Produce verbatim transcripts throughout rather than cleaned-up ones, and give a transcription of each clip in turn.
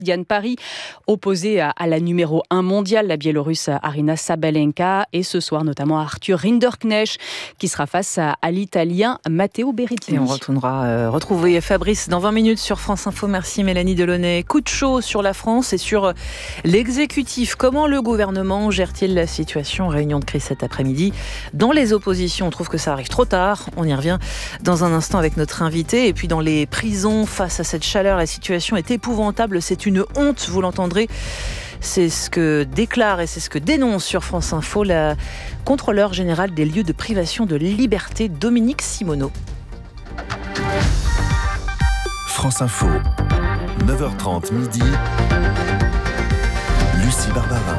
Diane Paris, opposée à, à la numéro un mondiale, la Biélorusse Aryna Sabalenka, et ce soir notamment à Arthur Rinderknecht, qui sera face à, à l'Italien Matteo Berrettini. Et on retournera euh, retrouver Fabrice dans vingt minutes sur France Info. Merci Mélanie Delaunay. Coup de chaud sur la France et sur l'exécutif. Comment le gouvernement gère-t-il la situation? Réunion de crise cet après-midi. Dans les oppositions, on trouve que ça arrive trop tard. On y revient dans un instant avec notre invité. Et puis dans les prisons, face à cette chaleur, la situation est épouvantable. C'est une honte, vous l'entendrez. C'est ce que déclare et c'est ce que dénonce sur France Info la contrôleure générale des lieux de privation de liberté, Dominique Simoneau. France Info, neuf heures trente midi, Lucie Barbara.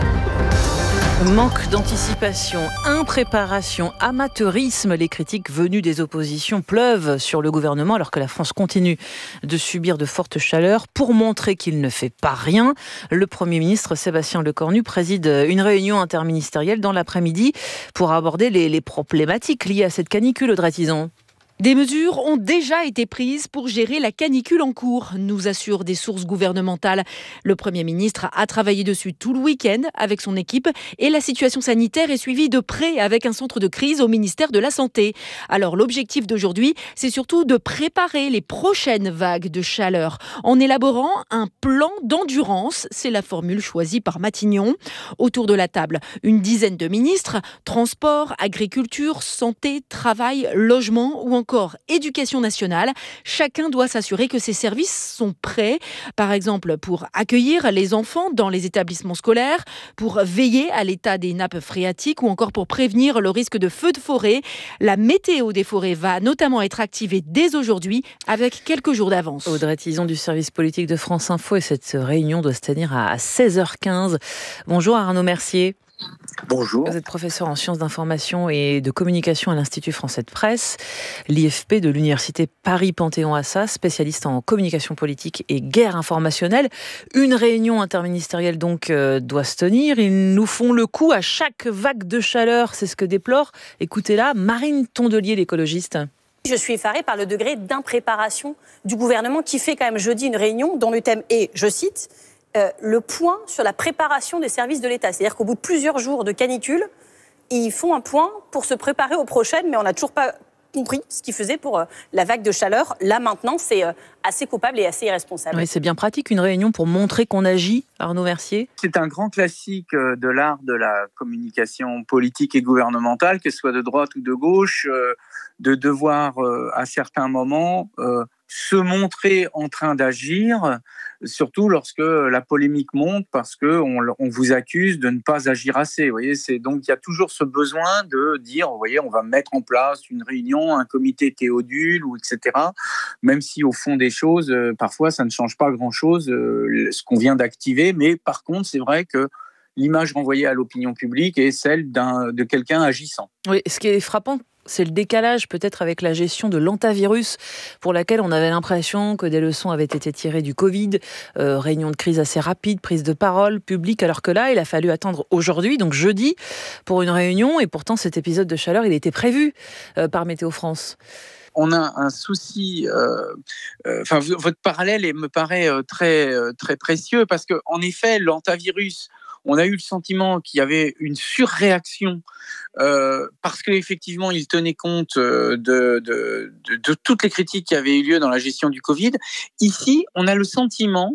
Manque d'anticipation, impréparation, amateurisme, les critiques venues des oppositions pleuvent sur le gouvernement alors que la France continue de subir de fortes chaleurs. Pour montrer qu'il ne fait pas rien, le Premier ministre Sébastien Lecornu préside une réunion interministérielle dans l'après-midi pour aborder les, les problématiques liées à cette canicule, Audrey Tison. Des mesures ont déjà été prises pour gérer la canicule en cours, nous assurent des sources gouvernementales. Le Premier ministre a travaillé dessus tout le week-end avec son équipe et la situation sanitaire est suivie de près avec un centre de crise au ministère de la Santé. Alors l'objectif d'aujourd'hui, c'est surtout de préparer les prochaines vagues de chaleur en élaborant un plan d'endurance. C'est la formule choisie par Matignon. Autour de la table, une dizaine de ministres, transport, agriculture, santé, travail, logement ou encore éducation nationale. Chacun doit s'assurer que ses services sont prêts, par exemple pour accueillir les enfants dans les établissements scolaires, pour veiller à l'état des nappes phréatiques ou encore pour prévenir le risque de feux de forêt. La météo des forêts va notamment être activée dès aujourd'hui avec quelques jours d'avance. Audrey Tison du service politique de France Info, et cette réunion doit se tenir à seize heures quinze. Bonjour Arnaud Mercier. Bonjour. Vous êtes professeur en sciences d'information et de communication à l'Institut français de presse, l'I F P de l'Université Paris-Panthéon-Assas, spécialiste en communication politique et guerre informationnelle. Une réunion interministérielle donc euh, doit se tenir. Ils nous font le coup à chaque vague de chaleur, c'est ce que déplore. Écoutez-la, Marine Tondelier, l'écologiste. Je suis effarée par le degré d'impréparation du gouvernement qui fait quand même jeudi une réunion dont le thème est, je cite, Euh, le point sur la préparation des services de l'État. C'est-à-dire qu'au bout de plusieurs jours de canicule, ils font un point pour se préparer aux prochaines, mais on n'a toujours pas compris ce qu'ils faisaient pour euh, la vague de chaleur. Là, maintenant, c'est euh, assez coupable et assez irresponsable. Oui, c'est bien pratique, une réunion pour montrer qu'on agit, Arnaud Mercier. C'est un grand classique de l'art de la communication politique et gouvernementale, que ce soit de droite ou de gauche, euh, de devoir, euh, à certains moments, euh, se montrer en train d'agir, surtout lorsque la polémique monte, parce qu'on on vous accuse de ne pas agir assez. Vous voyez, c'est, donc il y a toujours ce besoin de dire, vous voyez, on va mettre en place une réunion, un comité Théodule, ou et cetera. Même si au fond des choses, euh, parfois ça ne change pas grand-chose, euh, ce qu'on vient d'activer. Mais par contre, c'est vrai que l'image renvoyée à l'opinion publique est celle d'un, de quelqu'un agissant. Oui, ce qui est frappant, c'est le décalage peut-être avec la gestion de l'antavirus pour laquelle on avait l'impression que des leçons avaient été tirées du Covid, euh, réunion de crise assez rapide, prise de parole publique, alors que là, il a fallu attendre aujourd'hui, donc jeudi, pour une réunion, et pourtant cet épisode de chaleur, il était prévu euh, par Météo France. On a un souci, euh, euh, enfin, votre parallèle me paraît euh, très, euh, très précieux, parce qu'en effet, l'antavirus, on a eu le sentiment qu'il y avait une surréaction euh, parce qu'effectivement, il tenait compte de, de, de, de toutes les critiques qui avaient eu lieu dans la gestion du Covid. Ici, on a le sentiment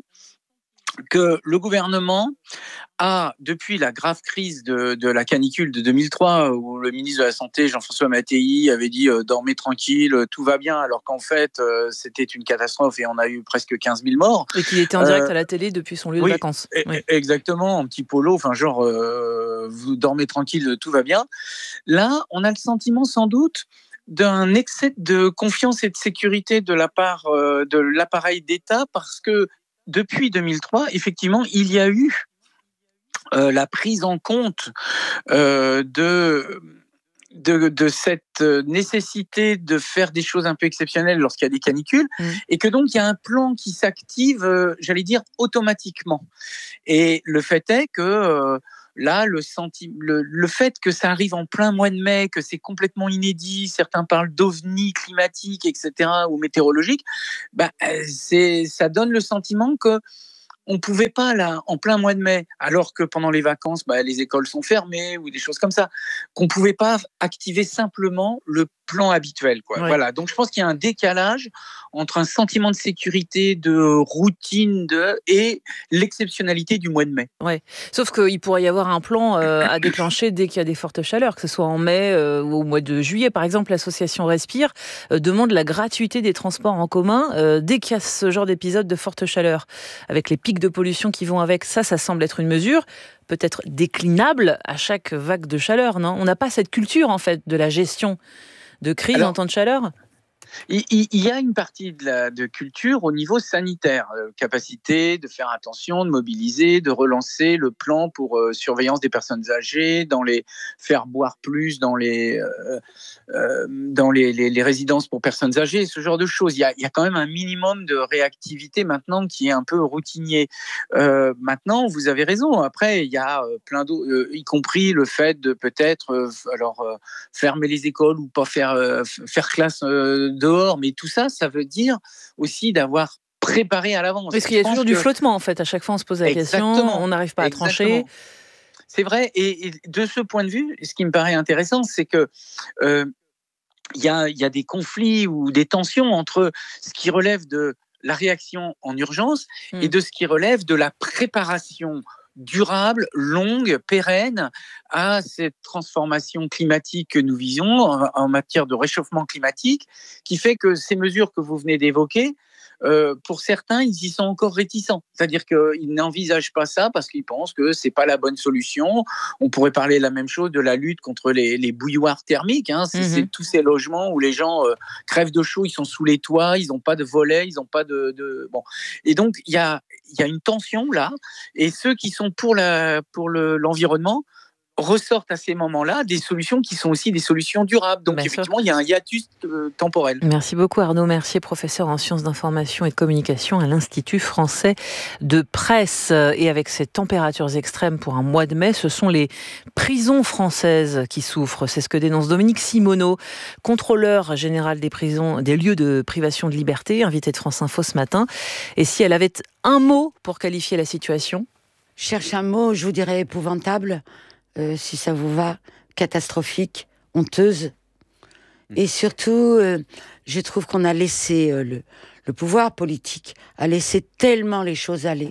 que le gouvernement a, depuis la grave crise de, de la canicule de deux mille trois, où le ministre de la Santé, Jean-François Mattei, avait dit euh, « dormez tranquille, tout va bien », alors qu'en fait, euh, c'était une catastrophe et on a eu presque quinze mille morts. Et qu'il était en direct euh, à la télé depuis son lieu oui, de vacances. Oui, exactement, en petit polo, enfin genre, euh, vous dormez tranquille, tout va bien. Là, on a le sentiment sans doute d'un excès de confiance et de sécurité de la part euh, de l'appareil d'État, parce que depuis deux mille trois, effectivement, il y a eu euh, la prise en compte euh, de, de, de cette nécessité de faire des choses un peu exceptionnelles lorsqu'il y a des canicules, mmh. et que donc il y a un plan qui s'active, euh, j'allais dire, automatiquement. Et le fait est que euh, là, le, senti- le, le fait que ça arrive en plein mois de mai, que c'est complètement inédit, certains parlent d'ovnis climatiques, et cetera, ou météorologiques, bah, c'est, ça donne le sentiment que on ne pouvait pas, là, en plein mois de mai, alors que pendant les vacances, bah, les écoles sont fermées ou des choses comme ça, qu'on ne pouvait pas activer simplement le plan habituel, quoi. Ouais. Voilà. Donc, je pense qu'il y a un décalage entre un sentiment de sécurité, de routine de, et l'exceptionnalité du mois de mai. Ouais. Sauf qu'il pourrait y avoir un plan euh, à déclencher dès qu'il y a des fortes chaleurs, que ce soit en mai euh, ou au mois de juillet. Par exemple, l'association Respire euh, demande la gratuité des transports en commun euh, dès qu'il y a ce genre d'épisode de forte chaleur. Avec les pics de pollution qui vont avec, ça, ça semble être une mesure peut-être déclinable à chaque vague de chaleur, non ? On n'a pas cette culture, en fait, de la gestion de crise Alors, en temps de chaleur ? Il, il, il y a une partie de, la, de culture au niveau sanitaire, euh, capacité de faire attention, de mobiliser, de relancer le plan pour euh, surveillance des personnes âgées, dans les faire boire plus dans les euh, euh, dans les, les, les résidences pour personnes âgées, ce genre de choses. Il y a, il y a quand même un minimum de réactivité maintenant qui est un peu routinier. Euh, maintenant, vous avez raison. Après, il y a euh, plein d'autres, euh, y compris le fait de peut-être euh, alors euh, fermer les écoles ou pas faire euh, faire classe euh, dehors, mais tout ça, ça veut dire aussi d'avoir préparé à l'avance. Parce qu'il y a toujours que... du flottement, en fait. À chaque fois, on se pose la Exactement. question, on n'arrive pas à Exactement. trancher. C'est vrai. Et, et de ce point de vue, ce qui me paraît intéressant, c'est que euh, il y a, y a des conflits ou des tensions entre ce qui relève de la réaction en urgence mmh. et de ce qui relève de la préparation durable, longue, pérenne à cette transformation climatique que nous visons en, en matière de réchauffement climatique, qui fait que ces mesures que vous venez d'évoquer, euh, pour certains, ils y sont encore réticents. C'est-à-dire qu'ils n'envisagent pas ça parce qu'ils pensent que c'est pas la bonne solution. On pourrait parler la même chose de la lutte contre les, les bouilloires thermiques. Hein. C'est, mmh. c'est tous ces logements où les gens euh, crèvent de chaud, ils sont sous les toits, ils n'ont pas de volets, ils n'ont pas de, de... Bon. Et donc, il y a, y a une tension là. Et ceux qui sont pour, la, pour le, l'environnement ressortent à ces moments-là des solutions qui sont aussi des solutions durables. Donc, Bien effectivement, sûr. Il y a un hiatus euh, temporel. Merci beaucoup Arnaud Mercier, professeur en sciences d'information et de communication à l'Institut français de presse. Et avec ces températures extrêmes pour un mois de mai, ce sont les prisons françaises qui souffrent. C'est ce que dénonce Dominique Simoneau, contrôleur général des prisons, des lieux de privation de liberté, invité de France Info ce matin. Et si elle avait un mot pour qualifier la situation ? Je cherche un mot, je vous dirais épouvantable. Euh, si ça vous va, catastrophique, honteuse. Et surtout, euh, je trouve qu'on a laissé, euh, le, le pouvoir politique a laissé tellement les choses aller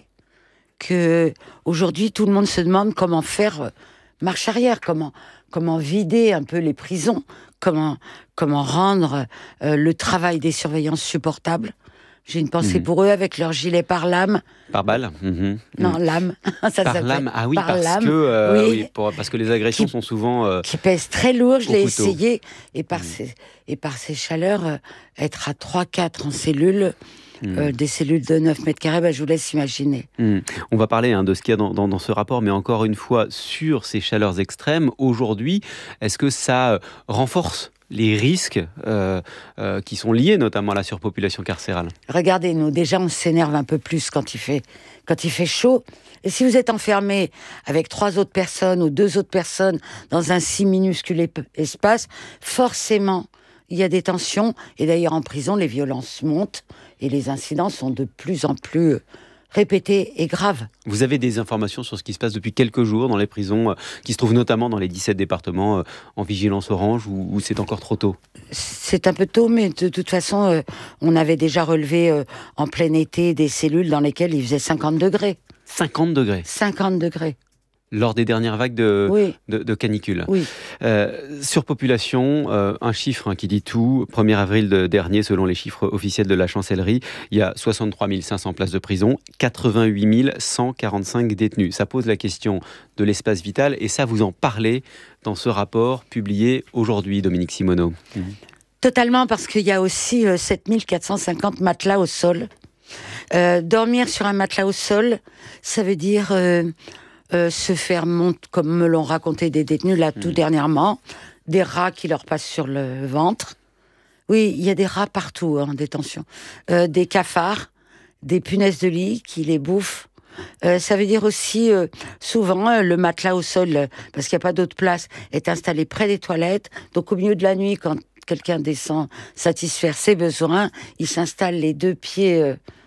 que aujourd'hui tout le monde se demande comment faire euh, marche arrière, comment, comment vider un peu les prisons, comment, comment rendre euh, le travail des surveillants supportable. J'ai une pensée mmh. pour eux avec leur gilet par lame. Par balle mmh. Non, lame. Ça par s'appelle. lame, ah oui, par parce, lame. Que, euh, oui. oui, pour, parce que les agressions qui, sont souvent... Euh, qui pèsent très lourd, je l'ai couteau. essayé. Et par, mmh. ces, et par ces chaleurs, euh, être à trois quatre en cellule, mmh. euh, des cellules de neuf mètres carrés, bah, je vous laisse imaginer. Mmh. On va parler hein, de ce qu'il y a dans, dans, dans ce rapport, mais encore une fois, sur ces chaleurs extrêmes, aujourd'hui, est-ce que ça euh, renforce les risques euh, euh, qui sont liés notamment à la surpopulation carcérale? Regardez, nous, déjà, on s'énerve un peu plus quand il fait, quand il fait chaud. Et si vous êtes enfermé avec trois autres personnes ou deux autres personnes dans un si minuscule espace, forcément, il y a des tensions. Et d'ailleurs, en prison, les violences montent et les incidents sont de plus en plus répétés et graves. Vous avez des informations sur ce qui se passe depuis quelques jours dans les prisons, euh, qui se trouvent notamment dans les dix-sept départements euh, en vigilance orange, ou, ou c'est encore trop tôt? C'est un peu tôt, mais de toute façon, euh, on avait déjà relevé euh, en plein été des cellules dans lesquelles il faisait cinquante degrés. cinquante degrés cinquante degrés. Lors des dernières vagues de, oui. de, de canicule. Oui. Euh, surpopulation, euh, un chiffre hein, qui dit tout. premier avril de, dernier, selon les chiffres officiels de la chancellerie, il y a soixante-trois mille cinq cents places de prison, quatre-vingt-huit mille cent quarante-cinq détenus. Ça pose la question de l'espace vital, et ça, vous en parlez dans ce rapport publié aujourd'hui, Dominique Simoneau. Mmh. Totalement, parce qu'il y a aussi euh, sept mille quatre cent cinquante matelas au sol. Euh, dormir sur un matelas au sol, ça veut dire... Euh, Euh, se faire monter, comme me l'ont raconté des détenus là tout mmh. dernièrement, des rats qui leur passent sur le ventre. Oui, il y a des rats partout hein, en détention. Euh, des cafards, des punaises de lit qui les bouffent. Euh, ça veut dire aussi, euh, souvent, euh, le matelas au sol, euh, parce qu'il n'y a pas d'autre place, est installé près des toilettes. Donc au milieu de la nuit, quand quelqu'un descend satisfaire ses besoins, il s'installe les deux pieds... Euh,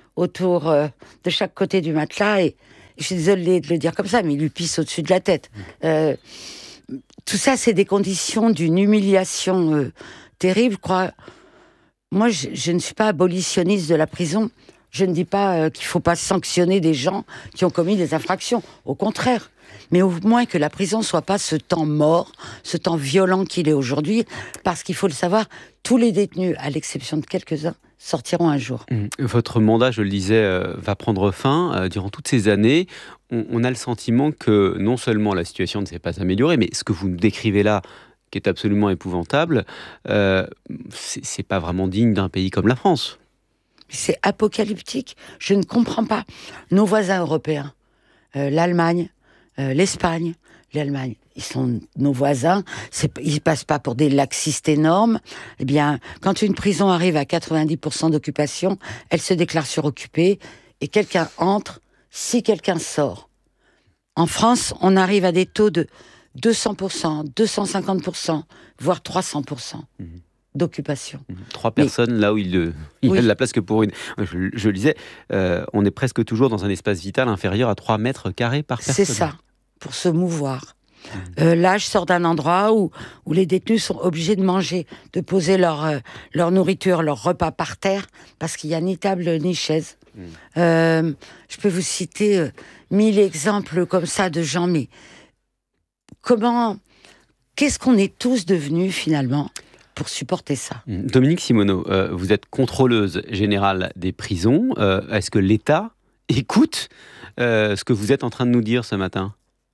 autour euh, de chaque côté du matelas et je suis désolée de le dire comme ça, mais il lui pisse au-dessus de la tête. Euh, tout ça, c'est des conditions d'une humiliation euh, terrible. Je crois. Moi, je, je ne suis pas abolitionniste de la prison. Je ne dis pas euh, qu'il ne faut pas sanctionner des gens qui ont commis des infractions. Au contraire. Mais au moins que la prison soit pas ce temps mort, ce temps violent qu'il est aujourd'hui. Parce qu'il faut le savoir, tous les détenus, à l'exception de quelques-uns, sortiront un jour. Votre mandat, je le disais, euh, va prendre fin. Euh, durant toutes ces années, on, on a le sentiment que non seulement la situation ne s'est pas améliorée, mais ce que vous nous décrivez là, qui est absolument épouvantable, euh, c'est, c'est pas vraiment digne d'un pays comme la France. C'est apocalyptique. Je ne comprends pas. Nos voisins européens, euh, l'Allemagne, euh, l'Espagne, l'Allemagne, ils sont nos voisins. C'est, ils passent pas pour des laxistes énormes. Eh bien, quand une prison arrive à quatre-vingt-dix pour cent d'occupation, elle se déclare suroccupée et quelqu'un entre si quelqu'un sort. En France, on arrive à des taux de deux cents pour cent, deux cent cinquante pour cent, voire trois cents pour cent. Mmh. D'occupation. Trois personnes, mais, là où il, il oui. y a de la place que pour une... Je, je le disais, euh, on est presque toujours dans un espace vital inférieur à trois mètres carrés par personne. C'est ça, pour se mouvoir. Mmh. Euh, là, je sors d'un endroit où, où les détenus sont obligés de manger, de poser leur, euh, leur nourriture, leur repas par terre, parce qu'il n'y a ni table ni chaise. Mmh. Euh, je peux vous citer euh, mille exemples comme ça de gens, mais comment... Qu'est-ce qu'on est tous devenus, finalement, pour supporter ça? Dominique Simoneau, euh, vous êtes contrôleuse générale des prisons. Euh, est-ce que l'État écoute euh, ce que vous êtes en train de nous dire ce matin?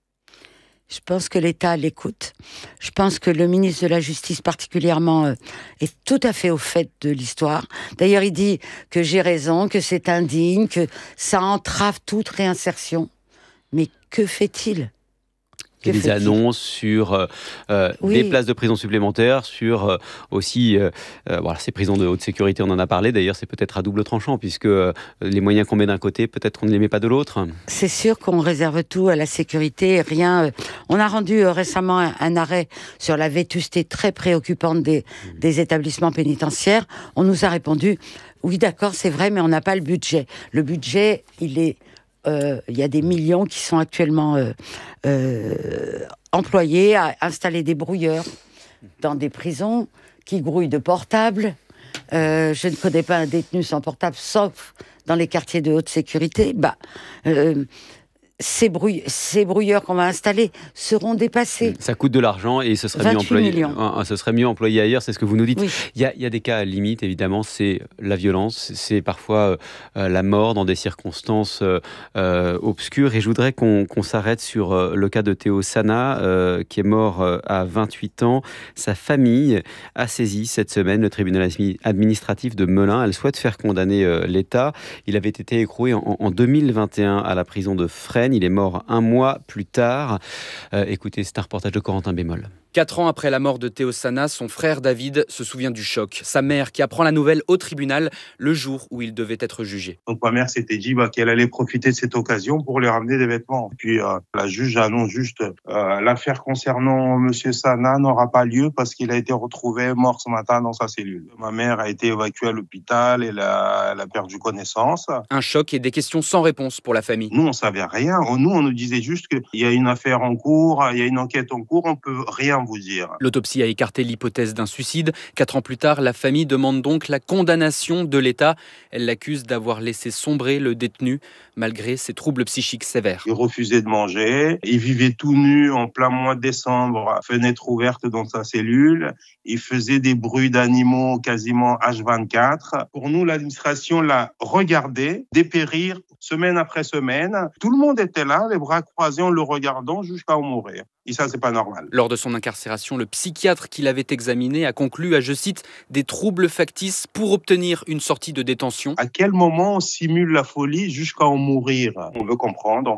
Je pense que l'État l'écoute. Je pense que le ministre de la Justice particulièrement euh, est tout à fait au fait de l'histoire. D'ailleurs, il dit que j'ai raison, que c'est indigne, que ça entrave toute réinsertion. Mais que fait-il ? Il y a des annonces sur euh, oui. des places de prison supplémentaires, sur euh, aussi euh, euh, voilà, ces prisons de haute sécurité, on en a parlé. D'ailleurs, c'est peut-être à double tranchant, puisque euh, les moyens qu'on met d'un côté, peut-être qu'on ne les met pas de l'autre. C'est sûr qu'on réserve tout à la sécurité. Rien. Euh, on a rendu euh, récemment un, un arrêt sur la vétusté très préoccupante des, mmh. des établissements pénitentiaires. On nous a répondu, oui d'accord, c'est vrai, mais on n'a pas le budget. Le budget, il est... Il euh, y a des millions qui sont actuellement euh, euh, employés à installer des brouilleurs dans des prisons qui grouillent de portables. Euh, je ne connais pas un détenu sans portable, sauf dans les quartiers de haute sécurité. Bah, euh, ces, brouille- ces brouilleurs qu'on va installer seront dépassés. Ça coûte de l'argent et ce serait mieux employé. Euh, ce serait mieux employé ailleurs, c'est ce que vous nous dites. Oui. Il y a, il y a des cas limites, évidemment, c'est la violence, c'est parfois euh, la mort dans des circonstances euh, obscures. Et je voudrais qu'on, qu'on s'arrête sur euh, le cas de Théo Sana, euh, qui est mort euh, à vingt-huit ans. Sa famille a saisi cette semaine le tribunal administratif de Melun. Elle souhaite faire condamner euh, l'État. Il avait été écroué en, en deux mille vingt et un à la prison de Fresnes. Il est mort un mois plus tard. Euh, écoutez, c'est un reportage de Corentin Bémol. Quatre ans après la mort de Théo Sana, son frère David se souvient du choc. Sa mère qui apprend la nouvelle au tribunal le jour où il devait être jugé. Donc ma mère s'était dit bah, qu'elle allait profiter de cette occasion pour lui ramener des vêtements. Puis euh, la juge annonce juste euh, l'affaire concernant Monsieur Sana n'aura pas lieu parce qu'il a été retrouvé mort ce matin dans sa cellule. Ma mère a été évacuée à l'hôpital, elle a, elle a perdu connaissance. Un choc et des questions sans réponse pour la famille. Nous on savait rien. Nous on nous disait juste qu'il y a une affaire en cours, il y a une enquête en cours, on peut rien vous dire. L'autopsie a écarté l'hypothèse d'un suicide. Quatre ans plus tard, la famille demande donc la condamnation de l'État. Elle l'accuse d'avoir laissé sombrer le détenu malgré ses troubles psychiques sévères. Il refusait de manger, il vivait tout nu en plein mois de décembre, fenêtre ouverte dans sa cellule. Il faisait des bruits d'animaux quasiment H vingt-quatre. Pour nous, l'administration l'a regardé dépérir semaine après semaine. Tout le monde était là, les bras croisés en le regardant jusqu'à en mourir. Et ça, c'est pas normal. Lors de son incarcération, le psychiatre qui l'avait examiné a conclu à, je cite, des troubles factices pour obtenir une sortie de détention. À quel moment on simule la folie jusqu'à en mourir? On veut comprendre, en fait,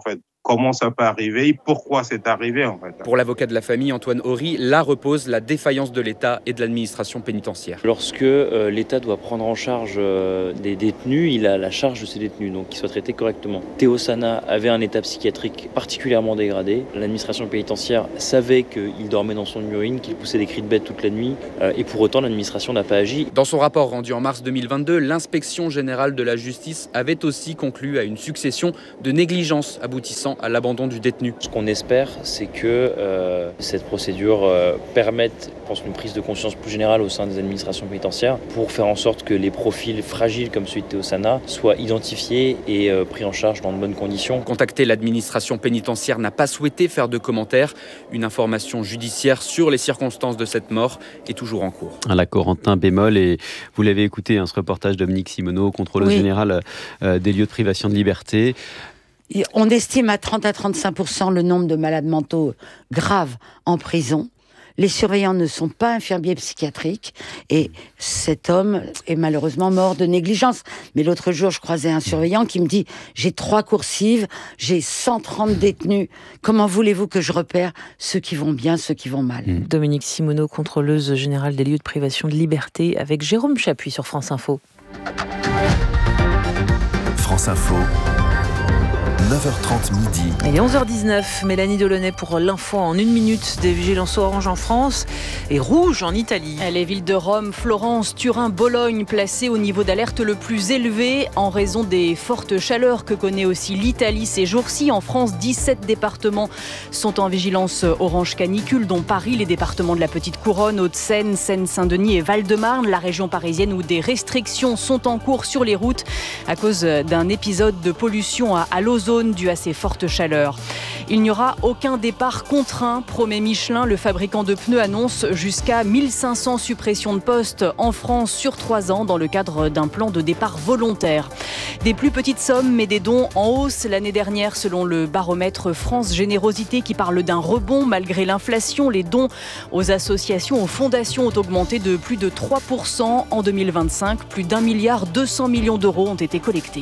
comment ça peut arriver et pourquoi c'est arrivé en fait. Pour l'avocat de la famille, Antoine Horry, là repose la défaillance de l'État et de l'administration pénitentiaire. Lorsque euh, l'État doit prendre en charge euh, des détenus, il a la charge de ces détenus, donc qu'ils soient traités correctement. Théo Sana avait un état psychiatrique particulièrement dégradé. L'administration pénitentiaire savait qu'il dormait dans son urine, qu'il poussait des cris de bête toute la nuit, euh, et pour autant l'administration n'a pas agi. Dans son rapport rendu en mars deux mille vingt-deux, l'inspection générale de la justice avait aussi conclu à une succession de négligences aboutissant à l'abandon du détenu. Ce qu'on espère, c'est que euh, cette procédure euh, permette, je pense, une prise de conscience plus générale au sein des administrations pénitentiaires pour faire en sorte que les profils fragiles comme celui de Théo Sana soient identifiés et euh, pris en charge dans de bonnes conditions. Contacté, l'administration pénitentiaire n'a pas souhaité faire de commentaires. Une information judiciaire sur les circonstances de cette mort est toujours en cours. La Corentin bémol, et vous l'avez écouté, hein, ce reportage de Dominique Simoneau, contrôleuse oui. générale euh, des lieux de privation de liberté. On estime à trente à trente-cinq pour cent le nombre de malades mentaux graves en prison. Les surveillants ne sont pas infirmiers psychiatriques et cet homme est malheureusement mort de négligence. Mais l'autre jour, je croisais un surveillant qui me dit « J'ai trois coursives, j'ai cent trente détenus. Comment voulez-vous que je repère ceux qui vont bien, ceux qui vont mal ?» Dominique Simoneau, contrôleuse générale des lieux de privation de liberté, avec Jérôme Chapuis sur France Info. France Info. neuf heures trente midi. Il est onze heures dix-neuf, Mélanie Delaunay pour l'info en une minute. Des vigilances orange en France et rouge en Italie. Les villes de Rome, Florence, Turin, Bologne placées au niveau d'alerte le plus élevé en raison des fortes chaleurs que connaît aussi l'Italie ces jours-ci. En France, dix-sept départements sont en vigilance orange canicule, dont Paris, les départements de la Petite Couronne, Hauts-de-Seine, Seine-Saint-Denis et Val-de-Marne, la région parisienne où des restrictions sont en cours sur les routes à cause d'un épisode de pollution à, à l'ozone dû à ces fortes chaleurs. Il n'y aura aucun départ contraint, promet Michelin. Le fabricant de pneus annonce jusqu'à mille cinq cents suppressions de postes en France sur trois ans dans le cadre d'un plan de départ volontaire. Des plus petites sommes, mais des dons en hausse l'année dernière selon le baromètre France Générosité qui parle d'un rebond malgré l'inflation. Les dons aux associations, aux fondations ont augmenté de plus de trois pour cent en deux mille vingt-cinq. Plus d'un milliard deux cents millions d'euros ont été collectés.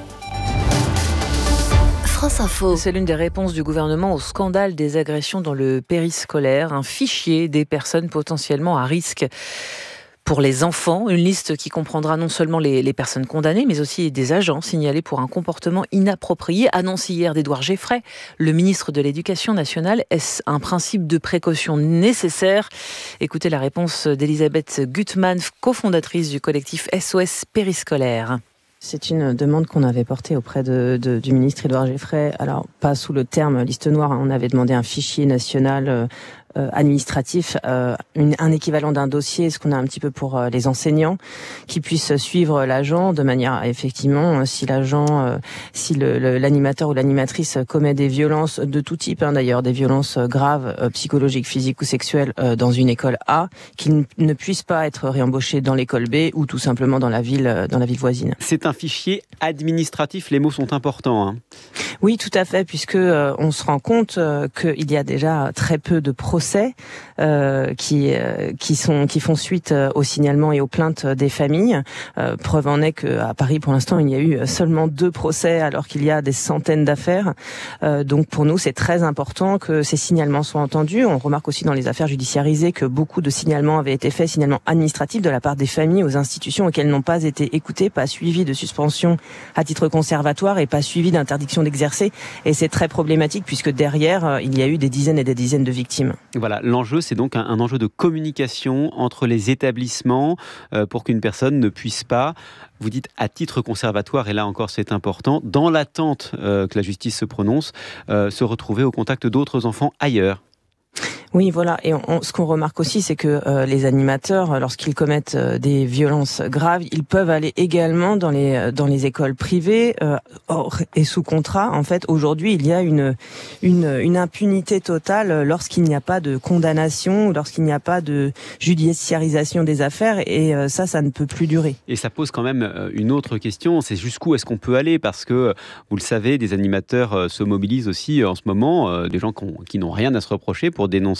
France Info. C'est l'une des réponses du gouvernement au scandale des agressions dans le périscolaire. Un fichier des personnes potentiellement à risque pour les enfants. Une liste qui comprendra non seulement les, les personnes condamnées, mais aussi des agents signalés pour un comportement inapproprié. Annonce hier d'Édouard Geffray, le ministre de l'Éducation nationale. Est-ce un principe de précaution nécessaire ? Écoutez la réponse d'Elisabeth Gutmann, cofondatrice du collectif S O S Périscolaire. C'est une demande qu'on avait portée auprès de, de, du ministre Édouard Geffray. Alors, pas sous le terme liste noire, on avait demandé un fichier national euh, euh, administratif, euh, une, un équivalent d'un dossier, ce qu'on a un petit peu pour euh, les enseignants, qui puissent suivre l'agent de manière, effectivement, euh, si l'agent, euh, si le, le, l'animateur ou l'animatrice commet des violences de tout type, hein, d'ailleurs, des violences graves, euh, psychologiques, physiques ou sexuelles euh, dans une école A, qu'il ne puisse pas être réembauché dans l'école B ou tout simplement dans la ville, euh, dans la ville voisine. C'est un fichier administratif, les mots sont importants. Hein. Oui, tout à fait, puisque euh, on se rend compte euh, qu'il y a déjà très peu de procès euh, qui euh, qui sont qui font suite euh, au signalement et aux plaintes des familles. Euh, preuve en est qu'à Paris, pour l'instant, il y a eu seulement deux procès, alors qu'il y a des centaines d'affaires. Euh, donc, pour nous, c'est très important que ces signalements soient entendus. On remarque aussi dans les affaires judiciarisées que beaucoup de signalements avaient été faits, signalements administratifs de la part des familles aux institutions auxquelles n'ont pas été écoutées, pas suivis de suspension à titre conservatoire et pas suivi d'interdiction d'exercer. Et c'est très problématique puisque derrière, il y a eu des dizaines et des dizaines de victimes. Voilà, l'enjeu, c'est donc un, un enjeu de communication entre les établissements euh, pour qu'une personne ne puisse pas, vous dites à titre conservatoire, et là encore c'est important, dans l'attente euh, que la justice se prononce, euh, se retrouver au contact d'autres enfants ailleurs. Oui, voilà. Et on, on, ce qu'on remarque aussi, c'est que euh, les animateurs, lorsqu'ils commettent euh, des violences graves, ils peuvent aller également dans les dans les écoles privées euh, hors et sous contrat. En fait, aujourd'hui, il y a une une, une impunité totale lorsqu'il n'y a pas de condamnation, lorsqu'il n'y a pas de judiciarisation des affaires. Et euh, ça, ça ne peut plus durer. Et ça pose quand même une autre question, c'est jusqu'où est-ce qu'on peut aller ? Parce que, vous le savez, des animateurs se mobilisent aussi en ce moment, euh, des gens qui, ont, qui n'ont rien à se reprocher pour dénoncer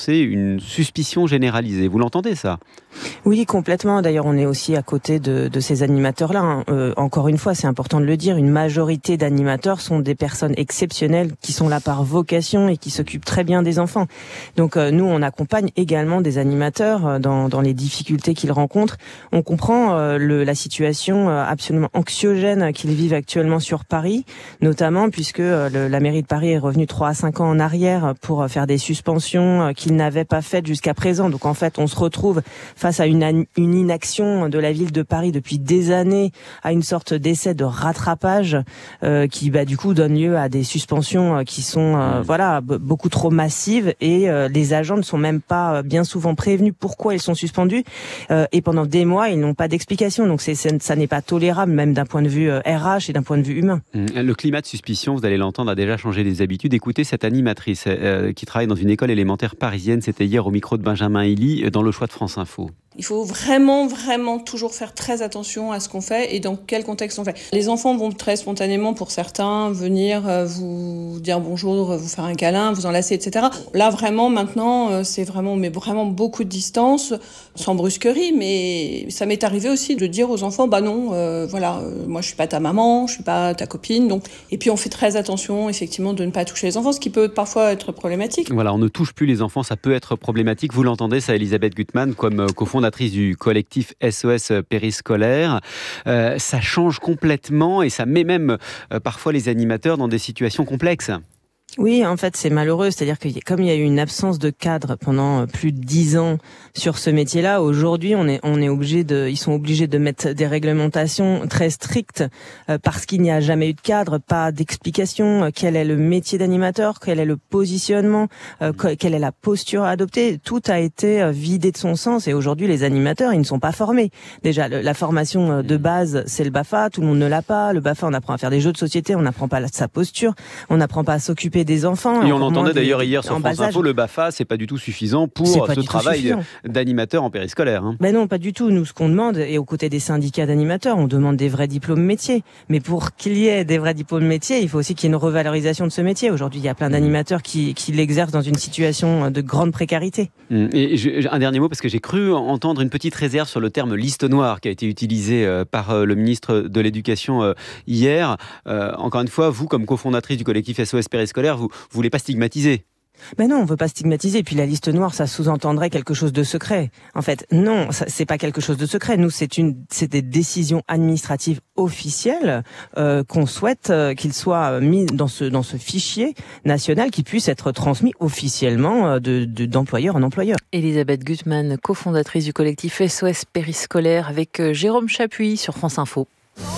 dénoncer une suspicion généralisée. Vous l'entendez, ça ? Oui, complètement. D'ailleurs, on est aussi à côté de, de ces animateurs-là. Hein. Euh, encore une fois, c'est important de le dire, une majorité d'animateurs sont des personnes exceptionnelles qui sont là par vocation et qui s'occupent très bien des enfants. Donc euh, nous, on accompagne également des animateurs dans, dans les difficultés qu'ils rencontrent. On comprend euh, le, la situation euh, absolument anxiogène qu'ils vivent actuellement sur Paris, notamment puisque euh, le, la mairie de Paris est revenue trois à cinq ans en arrière pour euh, faire des suspensions euh, qu'ils n'avaient pas faites jusqu'à présent. Donc en fait, on se retrouve face à une, une inaction de la ville de Paris depuis des années, à une sorte d'essai de rattrapage euh, qui bah, du coup donne lieu à des suspensions euh, qui sont euh, voilà b- beaucoup trop massives et euh, les agents ne sont même pas euh, bien souvent prévenus pourquoi ils sont suspendus euh, et pendant des mois ils n'ont pas d'explication. Donc c'est, c'est, ça n'est pas tolérable même d'un point de vue euh, R H et d'un point de vue humain. Le climat de suspicion, vous allez l'entendre, a déjà changé les habitudes. Écoutez cette animatrice euh, qui travaille dans une école élémentaire parisienne, c'était hier au micro de Benjamin Elie dans le choix de France Info. Il faut vraiment, vraiment toujours faire très attention à ce qu'on fait et dans quel contexte on fait. Les enfants vont très spontanément, pour certains, venir vous dire bonjour, vous faire un câlin, vous enlacer, et cetera. Là, vraiment, maintenant, c'est vraiment, mais vraiment beaucoup de distance, sans brusquerie, mais ça m'est arrivé aussi de dire aux enfants, bah non, euh, voilà, euh, moi je suis pas ta maman, je suis pas ta copine, donc. Et puis on fait très attention, effectivement, de ne pas toucher les enfants, ce qui peut parfois être problématique. Voilà, on ne touche plus les enfants, ça peut être problématique. Vous l'entendez, ça, Elisabeth Gutmann, comme cofondatrice du collectif S O S périscolaire. Euh, ça change complètement et ça met même euh, parfois les animateurs dans des situations complexes. Oui, en fait, c'est malheureux. C'est-à-dire que comme il y a eu une absence de cadre pendant plus de dix ans sur ce métier-là, aujourd'hui, on est on est obligé de, ils sont obligés de mettre des réglementations très strictes euh, parce qu'il n'y a jamais eu de cadre, pas d'explication. Euh, quel est le métier d'animateur, quel est le positionnement, euh, quelle est la posture à adopter. Tout a été euh, vidé de son sens et aujourd'hui, les animateurs, ils ne sont pas formés. Déjà, le, la formation de base, c'est le B A F A. Tout le monde ne l'a pas. Le B A F A, on apprend à faire des jeux de société, on n'apprend pas sa posture, on n'apprend pas à s'occuper des enfants. Et on l'entendait d'ailleurs hier sur France Info, le B A F A, c'est pas du tout suffisant pour ce travail suffisant. d'animateur en périscolaire. Hein. Ben non, pas du tout. Nous, ce qu'on demande, et aux côtés des syndicats d'animateurs, on demande des vrais diplômes métiers. Mais pour qu'il y ait des vrais diplômes métiers, il faut aussi qu'il y ait une revalorisation de ce métier. Aujourd'hui, il y a plein d'animateurs qui, qui l'exercent dans une situation de grande précarité. Et je, un dernier mot, parce que j'ai cru entendre une petite réserve sur le terme liste noire qui a été utilisé par le ministre de l'Éducation hier. Euh, encore une fois, vous, comme cofondatrice du collectif S O S périscolaire, vous ne voulez pas stigmatiser. Ben non, on veut pas stigmatiser. Puis la liste noire, ça sous-entendrait quelque chose de secret. En fait, non, ça, c'est pas quelque chose de secret. Nous, c'est une, c'est des décisions administratives officielles euh, qu'on souhaite euh, qu'ils soient mis dans ce dans ce fichier national, qui puisse être transmis officiellement euh, de, de d'employeur en employeur. Elisabeth Gutmann, cofondatrice du collectif S O S périscolaire, avec euh, Jérôme Chapuis sur France Info.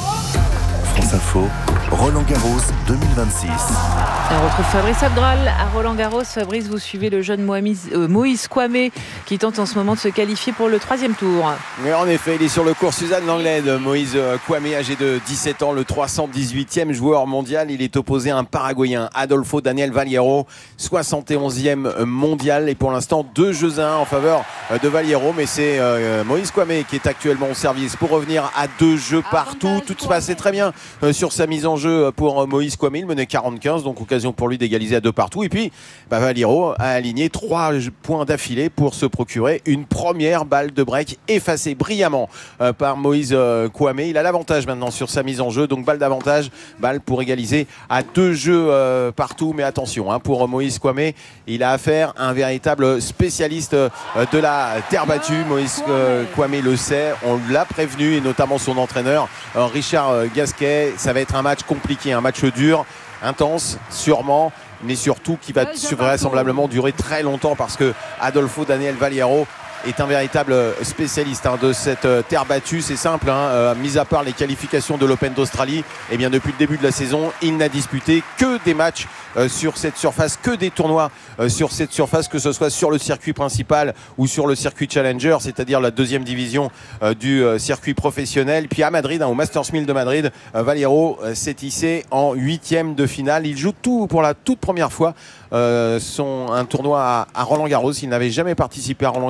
France Info, Roland Garros deux mille vingt-six. On retrouve Fabrice Abdral à Roland Garros. Fabrice, vous suivez le jeune Moïse, euh, Moïse Kouamé qui tente en ce moment de se qualifier pour le troisième tour. Oui, en effet, il est sur le court Suzanne Lenglen. Moïse Kouamé, âgé de dix-sept ans, le trois cent dix-huitième joueur mondial. Il est opposé à un Paraguayen, Adolfo Daniel Valleiro, soixante et onzième mondial. Et pour l'instant, deux jeux à un en faveur de Valleiro. Mais c'est euh, Moïse Kouamé qui est actuellement au service pour revenir à deux jeux partout. Tout se passait très bien euh, sur sa mise en jeu pour Moïse Kouamé. Il menait quarante quinze, donc occasion pour lui d'égaliser à deux partout. Et puis, bah, Valleiro a aligné trois points d'affilée pour se procurer une première balle de break effacée brillamment euh, par Moïse euh, Kouamé. Il a l'avantage maintenant sur sa mise en jeu. Donc, balle d'avantage, balle pour égaliser à deux jeux euh, partout. Mais attention, hein, pour Moïse Kouamé, il a affaire à un véritable spécialiste euh, de la terre battue. Moïse euh, Kouamé le sait. On l'a prévenu, et notamment son entraîneur, euh, Richard euh, Gasquet. Ça va être un match compliqué, un match dur, intense, sûrement, mais surtout qui va vraisemblablement durer très longtemps parce que Adolfo Daniel Valleiro est un véritable spécialiste hein, de cette euh, terre battue. C'est simple, hein, euh, mis à part les qualifications de l'Open d'Australie, eh bien depuis le début de la saison, il n'a disputé que des matchs euh, sur cette surface, que des tournois euh, sur cette surface, que ce soit sur le circuit principal ou sur le circuit Challenger, c'est-à-dire la deuxième division euh, du euh, circuit professionnel. Puis à Madrid, hein, au Masters mille de Madrid, euh, Valleiro euh, s'est hissé en huitième de finale. Il joue tout pour la toute première fois euh, son, un tournoi à, à Roland Garros. Il n'avait jamais participé à Roland Garros jusqu'à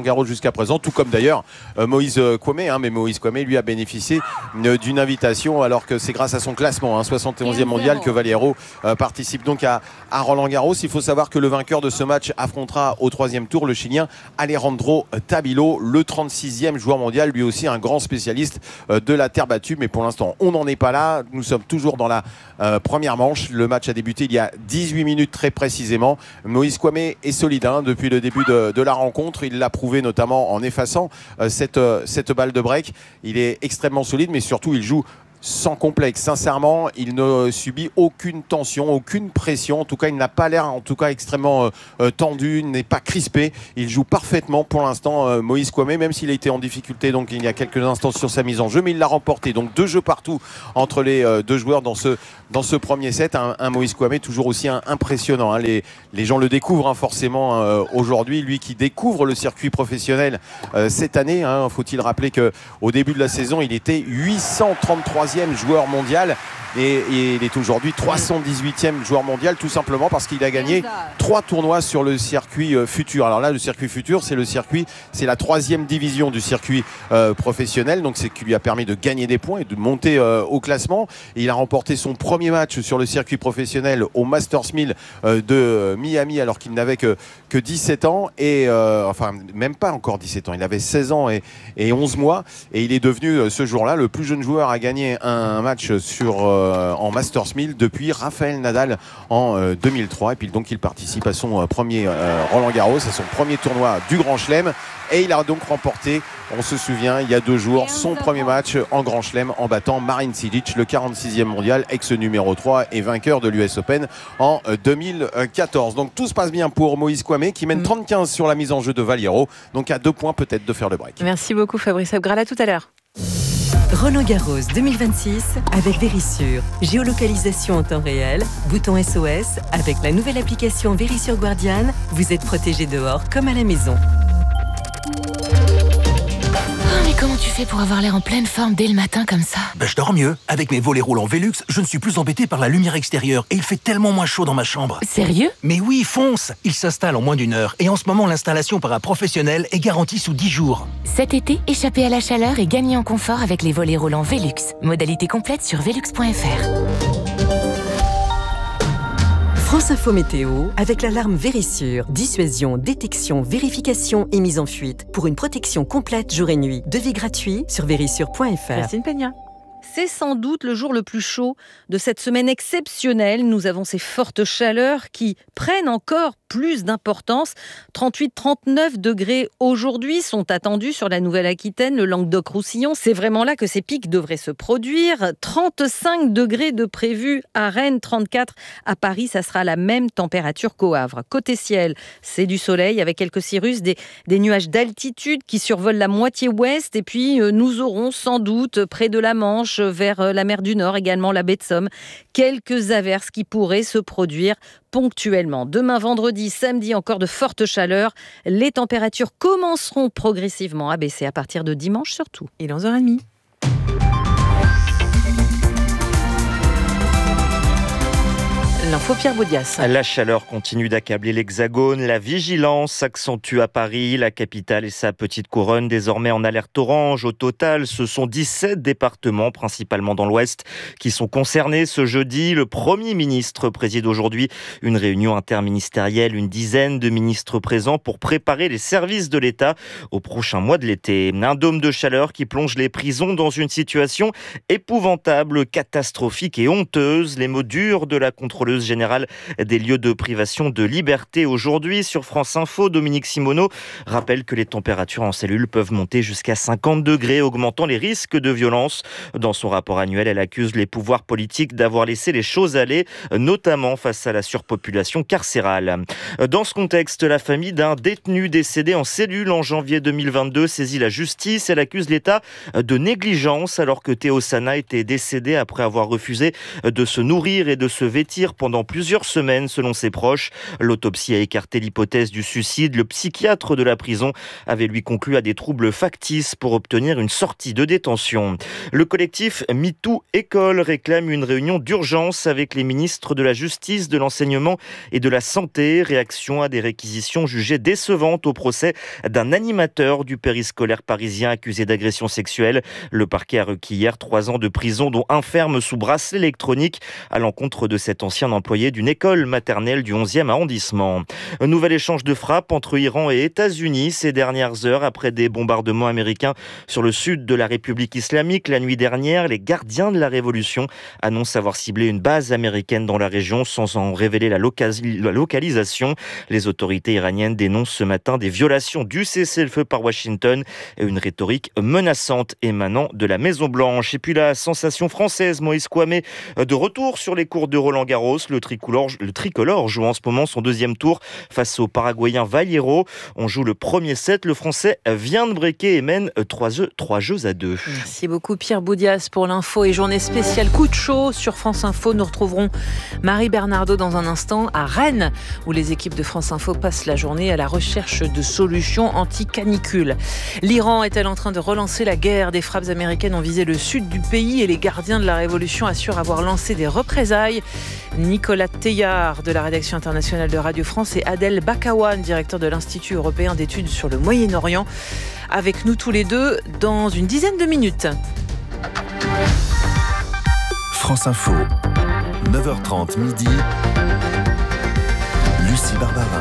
jusqu'à présent, tout comme d'ailleurs euh, Moïse Kouamé. Hein, mais Moïse Kouamé, lui, a bénéficié euh, d'une invitation, alors que c'est grâce à son classement, hein, soixante et onzième mondial, que Valero euh, participe donc à, à Roland-Garros. Il faut savoir que le vainqueur de ce match affrontera au troisième tour le Chilien Alejandro Tabilo, le trente-sixième joueur mondial, lui aussi un grand spécialiste euh, de la terre battue. Mais pour l'instant, on n'en est pas là. Nous sommes toujours dans la euh, première manche. Le match a débuté il y a dix-huit minutes très précisément. Moïse Kouamé est solide hein, depuis le début de, de la rencontre. Il l'a prouvé notamment en effaçant euh, cette, euh, cette balle de break. Il est extrêmement solide, mais surtout il joue sans complexe. Sincèrement, il ne subit aucune tension, aucune pression. En tout cas, il n'a pas l'air, en tout cas, extrêmement euh, tendu, il n'est pas crispé. Il joue parfaitement pour l'instant, euh, Moïse Kouamé, même s'il a été en difficulté donc il y a quelques instants sur sa mise en jeu, mais il l'a remporté. Donc deux jeux partout entre les euh, deux joueurs dans ce, dans ce premier set. Un, un Moïse Kouamé toujours aussi un, impressionnant. Hein. Les, les gens le découvrent hein, forcément euh, aujourd'hui. Lui qui découvre le circuit professionnel euh, cette année. Hein. Faut-il rappeler qu'au début de la saison, il était huit cent trente-troisième joueur mondial et, et il est aujourd'hui trois cent dix-huitième joueur mondial, tout simplement parce qu'il a gagné trois tournois sur le circuit euh, futur. Alors là, le circuit futur, c'est le circuit, c'est la troisième division du circuit euh, professionnel, donc c'est ce qui lui a permis de gagner des points et de monter euh, au classement. Et il a remporté son premier match sur le circuit professionnel au Masters mille euh, de Miami, alors qu'il n'avait que, que dix-sept ans et euh, enfin même pas encore dix-sept ans, il avait seize ans et, et onze mois, et il est devenu euh, ce jour-là le plus jeune joueur à gagner un match sur euh, en Masters mille depuis Rafael Nadal en euh, deux mille trois. Et puis donc il participe à son euh, premier euh, Roland Garros, à son premier tournoi du Grand Chelem, et il a donc remporté, on se souvient, il y a deux jours, son premier match en Grand Chelem en battant Marin Cilic, le quarante-sixième mondial, ex numéro trois et vainqueur de l'U S Open en euh, deux mille quatorze. Donc tout se passe bien pour Moïse Kouamé qui mène trente quinze sur la mise en jeu de Valero, donc à deux points peut-être de faire le break. Merci beaucoup Fabrice Abgral, à tout à l'heure. Roland Garros deux mille vingt-six avec Verisure. Géolocalisation en temps réel, bouton S O S. Avec la nouvelle application Verisure Guardian, vous êtes protégé dehors comme à la maison. Oh, mais comment tu fais pour avoir l'air en pleine forme dès le matin comme ça? Ben, je dors mieux. Avec mes volets roulants Velux, je ne suis plus embêté par la lumière extérieure et il fait tellement moins chaud dans ma chambre. Sérieux? Mais oui, fonce! Il s'installe en moins d'une heure et en ce moment, l'installation par un professionnel est garantie sous dix jours. Cet été, échappez à la chaleur et gagnez en confort avec les volets roulants Velux. Modalité complète sur velux point f r. France Info Météo avec l'alarme Verisure. Dissuasion, détection, vérification et mise en fuite. Pour une protection complète jour et nuit. Devis gratuit sur verisure point f r. Christine Peña. C'est sans doute le jour le plus chaud de cette semaine exceptionnelle. Nous avons ces fortes chaleurs qui prennent encore plus d'importance. trente-huit à trente-neuf degrés aujourd'hui sont attendus sur la Nouvelle-Aquitaine, le Languedoc-Roussillon. C'est vraiment là que ces pics devraient se produire. trente-cinq degrés de prévus à Rennes, trente-quatre à Paris. Ça sera la même température qu'au Havre. Côté ciel, c'est du soleil avec quelques cirrus, des, des nuages d'altitude qui survolent la moitié ouest. Et puis, euh, nous aurons sans doute près de la Manche, vers la mer du Nord, également la baie de Somme, quelques averses qui pourraient se produire ponctuellement. Demain vendredi, samedi, encore de fortes chaleurs. Les températures commenceront progressivement à baisser à partir de dimanche surtout. Il est onze heures trente. L'info Pierre Baudias. La chaleur continue d'accabler l'Hexagone. La vigilance s'accentue à Paris. La capitale et sa petite couronne désormais en alerte orange. Au total, ce sont dix-sept départements, principalement dans l'Ouest, qui sont concernés ce jeudi. Le Premier ministre préside aujourd'hui une réunion interministérielle. Une dizaine de ministres présents pour préparer les services de l'État au prochain mois de l'été. Un dôme de chaleur qui plonge les prisons dans une situation épouvantable, catastrophique et honteuse. Les mots durs de la contrôleuse générale des lieux de privation de liberté aujourd'hui. Sur France Info, Dominique Simoneau rappelle que les températures en cellule peuvent monter jusqu'à cinquante degrés, augmentant les risques de violence. Dans son rapport annuel, elle accuse les pouvoirs politiques d'avoir laissé les choses aller, notamment face à la surpopulation carcérale. Dans ce contexte, la famille d'un détenu décédé en cellule en janvier deux mille vingt-deux saisit la justice. Elle accuse l'État de négligence alors que Théo Sana était décédé après avoir refusé de se nourrir et de se vêtir pendant pendant plusieurs semaines selon ses proches. L'autopsie a écarté l'hypothèse du suicide. Le psychiatre de la prison avait lui conclu à des troubles factices pour obtenir une sortie de détention. Le collectif MeToo École réclame une réunion d'urgence avec les ministres de la Justice, de l'Enseignement et de la Santé. Réaction à des réquisitions jugées décevantes au procès d'un animateur du périscolaire parisien accusé d'agression sexuelle. Le parquet a requis hier trois ans de prison, dont un ferme sous bracelet électronique à l'encontre de cet ancien employé d'une école maternelle du onzième arrondissement. Un nouvel échange de frappes entre Iran et États-Unis ces dernières heures après des bombardements américains sur le sud de la République islamique. La nuit dernière, les gardiens de la révolution annoncent avoir ciblé une base américaine dans la région sans en révéler la, loca- la localisation. Les autorités iraniennes dénoncent ce matin des violations du cessez-le-feu par Washington et une rhétorique menaçante émanant de la Maison-Blanche. Et puis la sensation française, Moïse Kouamé, de retour sur les cours de Roland-Garros. Le tricolore, le tricolore joue en ce moment son deuxième tour face au Paraguayen Valleiro. On joue le premier set. Le Français vient de breaker et mène trois jeux, trois jeux à deux. Merci beaucoup Pierre Boudias pour l'info et journée spéciale coup de chaud sur France Info. Nous retrouverons Marie Bernardo dans un instant à Rennes où les équipes de France Info passent la journée à la recherche de solutions anti-canicule. L'Iran est-elle en train de relancer la guerre? Des frappes américaines ont visé le sud du pays et les gardiens de la révolution assurent avoir lancé des représailles. Nicolas Teillard de la rédaction internationale de Radio France et Adel Bakawan, directeur de l'Institut européen d'études sur le Moyen-Orient, avec nous tous les deux dans une dizaine de minutes. France Info, neuf heures trente midi, Lucie Barbara.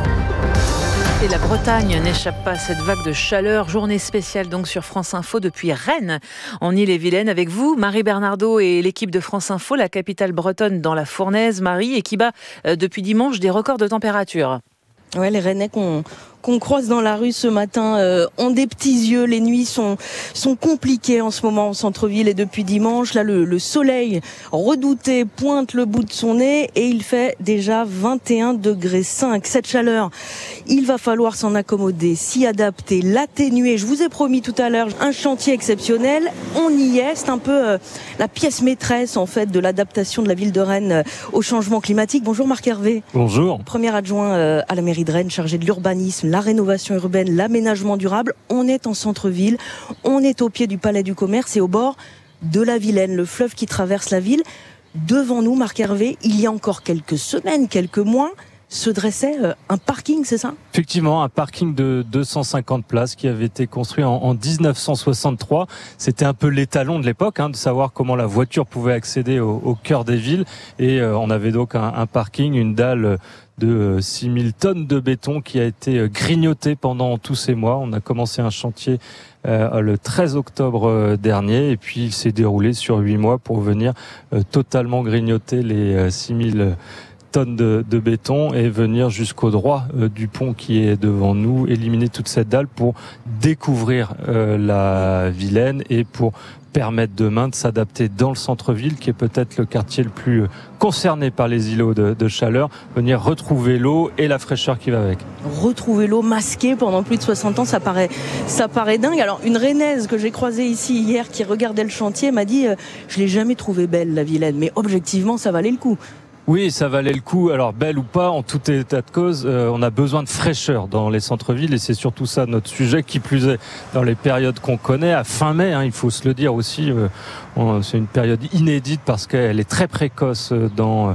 Et la Bretagne n'échappe pas à cette vague de chaleur. Journée spéciale donc sur France Info depuis Rennes, en Ille-et-Vilaine. Avec vous, Marie Bernardo et l'équipe de France Info, la capitale bretonne dans la fournaise, Marie, et qui bat euh, depuis dimanche des records de température. Ouais, les Rennais qu'on qu'on croise dans la rue ce matin euh, ont des petits yeux. Les nuits sont sont compliquées en ce moment en centre-ville et depuis dimanche, là le, le soleil redouté pointe le bout de son nez et il fait déjà vingt et un degrés cinq. Cette chaleur, il va falloir s'en accommoder, s'y adapter, l'atténuer. Je vous ai promis tout à l'heure un chantier exceptionnel. On y est. C'est un peu euh, la pièce maîtresse en fait de l'adaptation de la ville de Rennes euh, au changement climatique. Bonjour Marc Hervé. Bonjour. Premier adjoint euh, à la mairie de Rennes, chargé de l'urbanisme, la rénovation urbaine, l'aménagement durable. On est en centre-ville, on est au pied du Palais du Commerce et au bord de la Vilaine, le fleuve qui traverse la ville. Devant nous, Marc Hervé, il y a encore quelques semaines, quelques mois, se dressait un parking, c'est ça ? Effectivement, un parking de deux cent cinquante places qui avait été construit en, en dix-neuf cent soixante-trois. C'était un peu l'étalon de l'époque, hein, de savoir comment la voiture pouvait accéder au, au cœur des villes. Et euh, on avait donc un, un parking, une dalle de six mille tonnes de béton qui a été grignoté pendant tous ces mois. On a commencé un chantier euh, le treize octobre dernier et puis il s'est déroulé sur huit mois pour venir euh, totalement grignoter les euh, six mille tonnes de, de béton et venir jusqu'au droit euh, du pont qui est devant nous, éliminer toute cette dalle pour découvrir euh, la Vilaine et pour permettre demain de s'adapter dans le centre-ville, qui est peut-être le quartier le plus concerné par les îlots de, de chaleur, venir retrouver l'eau et la fraîcheur qui va avec. Retrouver l'eau masquée pendant plus de soixante ans, ça paraît, ça paraît dingue. Alors, une Rennaise que j'ai croisée ici hier, qui regardait le chantier, m'a dit euh, « Je l'ai jamais trouvée belle, la Vilaine, mais objectivement, ça valait le coup ». Oui, ça valait le coup. Alors, belle ou pas, en tout état de cause, euh, on a besoin de fraîcheur dans les centres-villes et c'est surtout ça notre sujet, qui plus est dans les périodes qu'on connaît. À fin mai, hein, il faut se le dire aussi, euh, on, c'est une période inédite parce qu'elle est très précoce dans euh,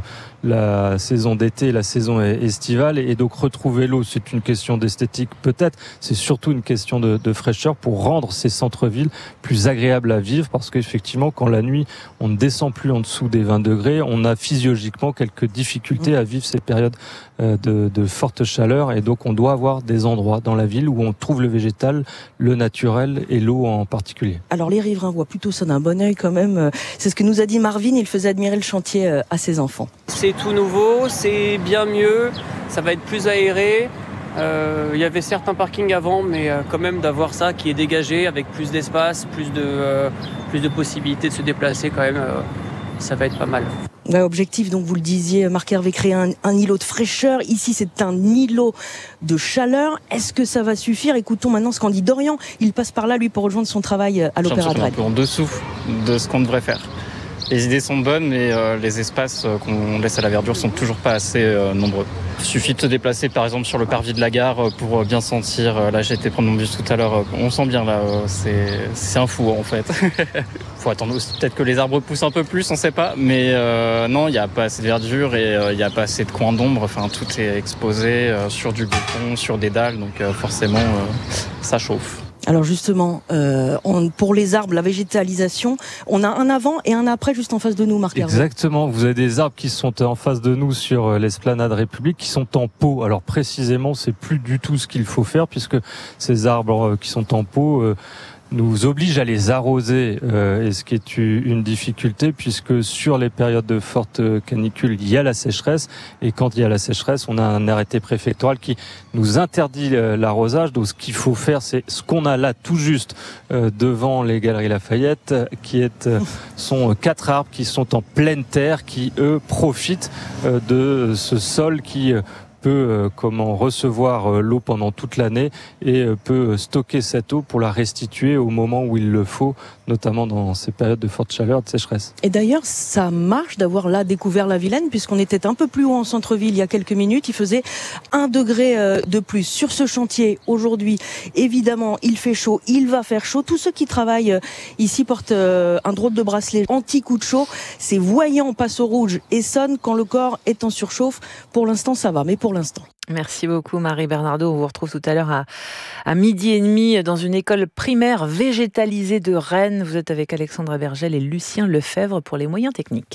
la saison d'été et la saison estivale. Et donc, retrouver l'eau, c'est une question d'esthétique peut-être. C'est surtout une question de, de fraîcheur pour rendre ces centres-villes plus agréables à vivre parce qu'effectivement, quand la nuit, on ne descend plus en dessous des vingt degrés, on a physiologiquement quelques difficultés à vivre ces périodes de, de forte chaleur et donc on doit avoir des endroits dans la ville où on trouve le végétal, le naturel et l'eau en particulier. Alors les riverains voient plutôt ça d'un bon œil quand même. C'est ce que nous a dit Marvin, il faisait admirer le chantier à ses enfants. C'est tout nouveau, c'est bien mieux, ça va être plus aéré. Euh, il y avait certains parkings avant, mais euh, quand même d'avoir ça qui est dégagé avec plus d'espace, plus de, euh, plus de possibilités de se déplacer quand même, euh, ça va être pas mal. Ouais, objectif, donc vous le disiez, Marc Hervé, créer un, un îlot de fraîcheur. Ici, c'est un îlot de chaleur. Est-ce que ça va suffire ? Écoutons maintenant ce qu'en dit Dorian. Il passe par là, lui, pour rejoindre son travail à l'Opéra de Rennes. Un peu en dessous de ce qu'on devrait faire. Les idées sont bonnes, mais euh, les espaces euh, qu'on laisse à la verdure sont toujours pas assez euh, nombreux. Il suffit de se déplacer par exemple sur le parvis de la gare pour bien sentir. Là j'ai été prendre mon bus tout à l'heure, on sent bien là, c'est, c'est un fou en fait. Faut attendre aussi, peut-être que les arbres poussent un peu plus, on sait pas. Mais euh, non, il n'y a pas assez de verdure et euh, il n'y a pas assez de coins d'ombre. Enfin, tout est exposé euh, sur du béton, sur des dalles, donc euh, forcément euh, ça chauffe. Alors justement, euh, on, pour les arbres, la végétalisation, on a un avant et un après juste en face de nous, Marc Hervé. Exactement, vous avez des arbres qui sont en face de nous sur l'esplanade République, qui sont en pot. Alors précisément, c'est plus du tout ce qu'il faut faire, puisque ces arbres qui sont en pot euh, nous oblige à les arroser, euh, et ce qui est une difficulté puisque sur les périodes de forte canicule, il y a la sécheresse, et quand il y a la sécheresse, on a un arrêté préfectoral qui nous interdit l'arrosage. Donc ce qu'il faut faire, c'est ce qu'on a là tout juste euh, devant les Galeries Lafayette, qui est, euh, sont quatre arbres qui sont en pleine terre, qui eux profitent euh, de ce sol qui euh, peut euh, comment recevoir euh, l'eau pendant toute l'année et euh, peut stocker cette eau pour la restituer au moment où il le faut, notamment dans ces périodes de forte chaleur et de sécheresse. Et d'ailleurs, ça marche d'avoir là découvert la Vilaine, puisqu'on était un peu plus haut en centre-ville il y a quelques minutes, il faisait un degré euh, de plus. Sur ce chantier, aujourd'hui, évidemment, il fait chaud, il va faire chaud. Tous ceux qui travaillent euh, ici portent euh, un drôle de bracelet anti-coup de chaud. Ces voyants passent au rouge et sonnent quand le corps est en surchauffe. Pour l'instant, ça va, mais pour l'instant. Merci beaucoup Marie Bernardo. On vous retrouve tout à l'heure à, à midi et demi dans une école primaire végétalisée de Rennes. Vous êtes avec Alexandra Bergel et Lucien Lefebvre pour les moyens techniques.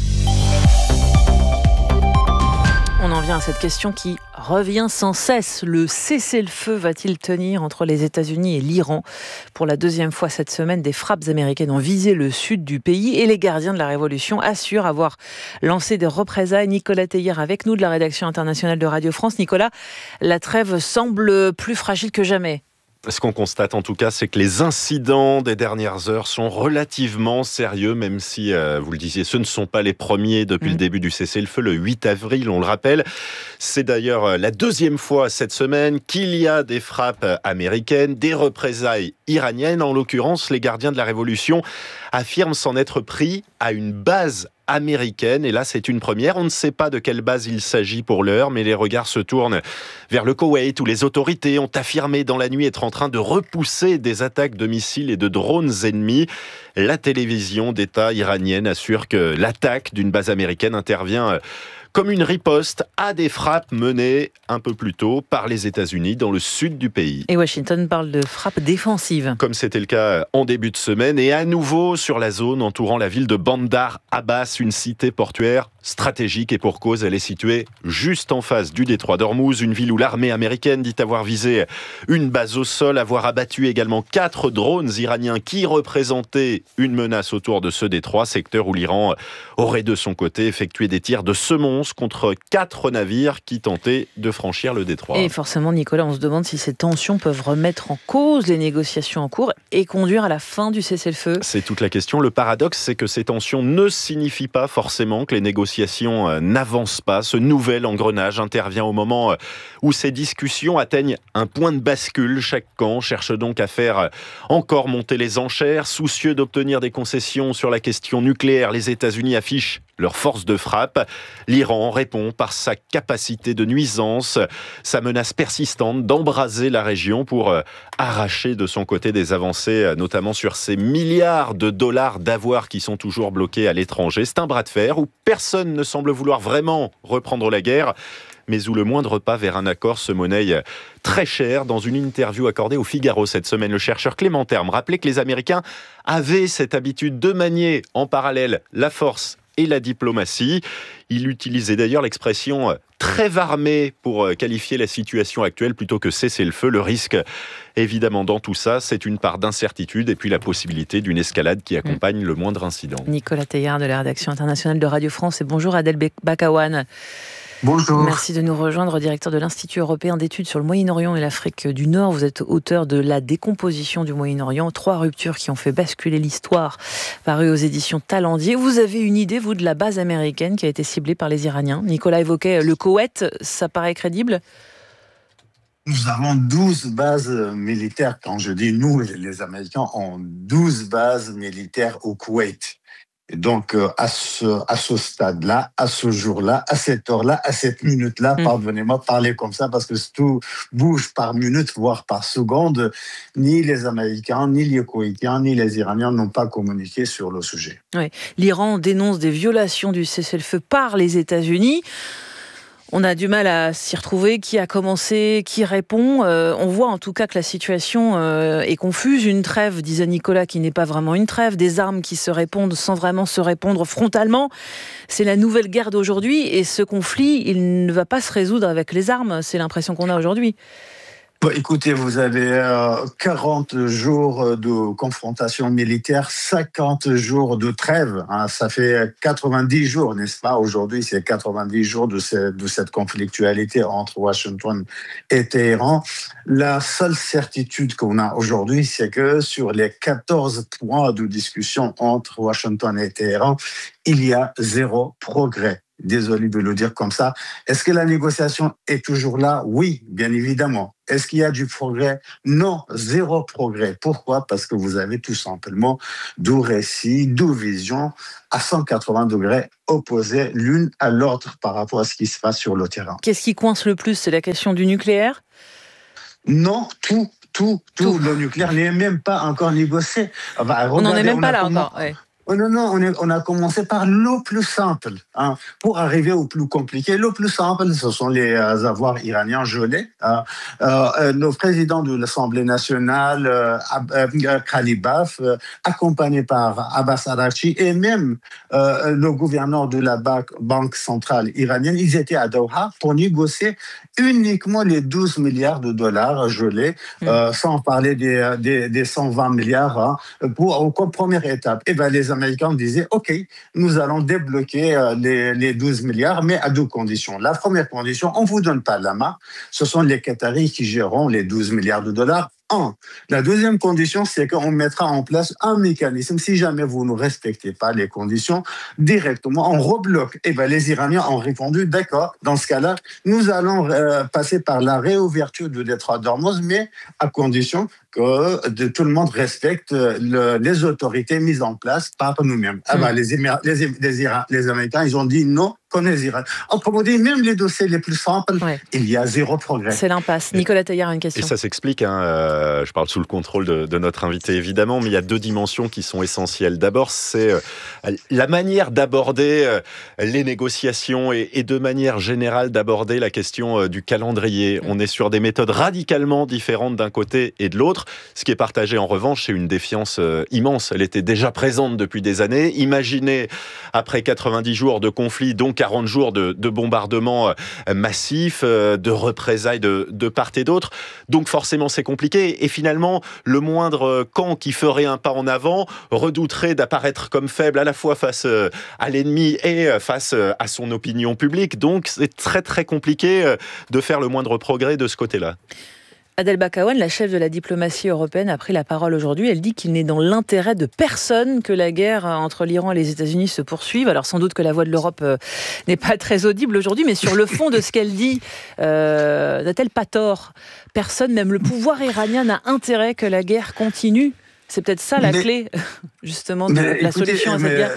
On en vient à cette question qui revient sans cesse. Le cessez-le-feu va-t-il tenir entre les États-Unis et l'Iran ? Pour la deuxième fois cette semaine, des frappes américaines ont visé le sud du pays et les gardiens de la Révolution assurent avoir lancé des représailles. Nicolas Teillier avec nous de la rédaction internationale de Radio France. Nicolas, la trêve semble plus fragile que jamais. Ce qu'on constate en tout cas, c'est que les incidents des dernières heures sont relativement sérieux, même si, euh, vous le disiez, ce ne sont pas les premiers depuis mmh. le début du cessez-le-feu, le huit avril, on le rappelle. C'est d'ailleurs la deuxième fois cette semaine qu'il y a des frappes américaines, des représailles iraniennes. En l'occurrence, les gardiens de la Révolution affirment s'en être pris à une base américaine, et là c'est une première. On ne sait pas de quelle base il s'agit pour l'heure, mais les regards se tournent vers le Koweït, où les autorités ont affirmé dans la nuit être en train de repousser des attaques de missiles et de drones ennemis. La télévision d'État iranienne assure que l'attaque d'une base américaine intervient comme une riposte à des frappes menées un peu plus tôt par les États-Unis dans le sud du pays. Et Washington parle de frappes défensives. Comme c'était le cas en début de semaine, et à nouveau sur la zone entourant la ville de Bandar Abbas, une cité portuaire stratégique, et pour cause, elle est située juste en face du détroit d'Ormuz, une ville où l'armée américaine dit avoir visé une base au sol, avoir abattu également quatre drones iraniens qui représentaient une menace autour de ce détroit, secteur où l'Iran aurait de son côté effectué des tirs de semonce contre quatre navires qui tentaient de franchir le détroit. Et forcément, Nicolas, on se demande si ces tensions peuvent remettre en cause les négociations en cours et conduire à la fin du cessez-le-feu. C'est toute la question. Le paradoxe, c'est que ces tensions ne signifient pas forcément que les négociations n'avancent pas. Ce nouvel engrenage intervient au moment où ces discussions atteignent un point de bascule. Chaque camp cherche donc à faire encore monter les enchères. Soucieux d'obtenir des concessions sur la question nucléaire, les États-Unis affichent leur force de frappe. L'Iran répond par sa capacité de nuisance, sa menace persistante d'embraser la région pour euh, arracher de son côté des avancées, euh, notamment sur ces milliards de dollars d'avoirs qui sont toujours bloqués à l'étranger. C'est un bras de fer où personne ne semble vouloir vraiment reprendre la guerre, mais où le moindre pas vers un accord se monnaie très cher. Dans une interview accordée au Figaro cette semaine, le chercheur Clément Terme rappelait que les Américains avaient cette habitude de manier en parallèle la force et la diplomatie. Il utilisait d'ailleurs l'expression « trêve armée » pour qualifier la situation actuelle plutôt que cesser le feu. Le risque, évidemment, dans tout ça, c'est une part d'incertitude et puis la possibilité d'une escalade qui accompagne mmh. le moindre incident. Nicolas Teillier de la rédaction internationale de Radio France et bonjour Adel Bakawan. Bonjour. Merci de nous rejoindre, directeur de l'Institut européen d'études sur le Moyen-Orient et l'Afrique du Nord. Vous êtes auteur de La décomposition du Moyen-Orient, trois ruptures qui ont fait basculer l'histoire, paru aux éditions Talendier. Vous avez une idée, vous, de la base américaine qui a été ciblée par les Iraniens. Nicolas évoquait le Koweït, ça paraît crédible ? Nous avons douze bases militaires. Quand je dis nous, les Américains ont douze bases militaires au Koweït. Donc, euh, à ce, à ce stade-là, à ce jour-là, à cette heure-là, à cette minute-là, mmh. pardonnez-moi de parler comme ça parce que tout bouge par minute, voire par seconde. Ni les Américains, ni les Koweïtiens, ni les Iraniens n'ont pas communiqué sur le sujet. Ouais. L'Iran dénonce des violations du cessez-le-feu par les États-Unis. On a du mal à s'y retrouver, qui a commencé, qui répond. Euh, on voit en tout cas que la situation euh, est confuse. Une trêve, disait Nicolas, qui n'est pas vraiment une trêve. Des armes qui se répondent sans vraiment se répondre frontalement. C'est la nouvelle guerre d'aujourd'hui. Et ce conflit, il ne va pas se résoudre avec les armes. C'est l'impression qu'on a aujourd'hui. Bon, écoutez, vous avez euh, quarante jours de confrontation militaire, cinquante jours de trêve. Hein, ça fait quatre-vingt-dix jours, n'est-ce pas? Aujourd'hui, c'est quatre-vingt-dix jours de, ce, de cette conflictualité entre Washington et Téhéran. La seule certitude qu'on a aujourd'hui, c'est que sur les quatorze points de discussion entre Washington et Téhéran, il y a zéro progrès. Désolé de le dire comme ça. Est-ce que la négociation est toujours là? Oui, bien évidemment. Est-ce qu'il y a du progrès? Non, zéro progrès. Pourquoi? Parce que vous avez tout simplement deux récits, deux visions à cent quatre-vingts degrés opposées l'une à l'autre par rapport à ce qui se passe sur le terrain. Qu'est-ce qui coince le plus? C'est la question du nucléaire? Non, tout, tout, tout. tout. Le nucléaire n'est même pas encore négocié. Enfin, on n'en est même pas là comment... encore. Ouais. Oh non, non, on, est, on a commencé par le plus simple, hein, pour arriver au plus compliqué. Le plus simple, ce sont les euh, avoirs iraniens gelés. Hein. Euh, euh, le président de l'Assemblée nationale, euh, euh, Khalibaf, euh, accompagné par Abbas Araghchi, et même euh, le gouverneur de la Banque centrale iranienne, ils étaient à Doha pour négocier uniquement les douze milliards de dollars gelés, mmh. euh, sans parler des, des, des cent vingt milliards, hein, pour, comme première étape. Et ben, les Américains disaient, OK, nous allons débloquer euh, les, les douze milliards, mais à deux conditions. La première condition, on ne vous donne pas la main. Ce sont les Qataris qui géreront les douze milliards de dollars. Un. La deuxième condition, c'est qu'on mettra en place un mécanisme. Si jamais vous ne respectez pas les conditions, directement, on rebloque. Et ben, les Iraniens ont répondu, d'accord, dans ce cas-là, nous allons euh, passer par la réouverture du détroit d'Ormuz, mais à condition que de, tout le monde respecte le, les autorités mises en place par nous-mêmes. Ah ben, les, Émir- les, les, Ira- les Américains, ils ont dit non, comme les Iraniens. Autrement dit, même les dossiers les plus simples, ouais. il y a zéro progrès. C'est l'impasse. Nicolas Taillard a une question. Et ça s'explique, hein, euh, je parle sous le contrôle de, de notre invité évidemment, mais il y a deux dimensions qui sont essentielles. D'abord, c'est euh, la manière d'aborder euh, les négociations et, et de manière générale d'aborder la question euh, du calendrier. On est sur des méthodes radicalement différentes d'un côté et de l'autre. Ce qui est partagé en revanche, c'est une défiance euh, immense. Elle était déjà présente depuis des années. Imaginez, après quatre-vingt-dix jours de conflit, donc quarante jours de, de bombardements euh, massifs, euh, de représailles de, de part et d'autre. Donc forcément, c'est compliqué. Et finalement, le moindre camp qui ferait un pas en avant redouterait d'apparaître comme faible à la fois face euh, à l'ennemi et euh, face euh, à son opinion publique. Donc c'est très très compliqué euh, de faire le moindre progrès de ce côté-là. Adel Bakawan, la chef de la diplomatie européenne, a pris la parole aujourd'hui. Elle dit qu'il n'est dans l'intérêt de personne que la guerre entre l'Iran et les États-Unis se poursuive. Alors sans doute que la voix de l'Europe euh, n'est pas très audible aujourd'hui, mais sur le fond de ce qu'elle dit, euh, n'a-t-elle pas tort? Personne, même le pouvoir iranien, n'a intérêt que la guerre continue. C'est peut-être ça la mais, clé, justement, de la écoutez, solution à cette guerre.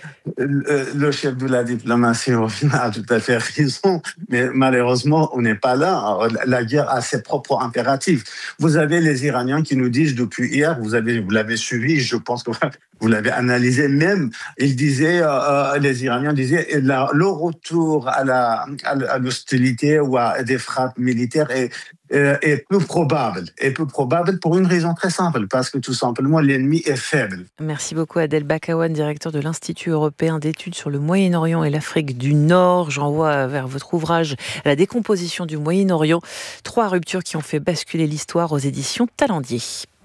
Le chef de la diplomatie a tout à fait raison, mais malheureusement, on n'est pas là. La guerre a ses propres impératifs. Vous avez les Iraniens qui nous disent depuis hier, vous, avez, vous l'avez suivi, je pense que vous l'avez analysé même, ils disaient, euh, les Iraniens disaient, la, le retour à, la, à l'hostilité ou à des frappes militaires est, est peu probable. Est peu probable pour une raison très simple, parce que tout simplement, l'ennemi est faible. Merci beaucoup Adel Bakawan, directeur de l'Institut européen d'études sur le Moyen-Orient et l'Afrique du Nord. J'envoie vers votre ouvrage La décomposition du Moyen-Orient. Trois ruptures qui ont fait basculer l'histoire aux éditions Talendier.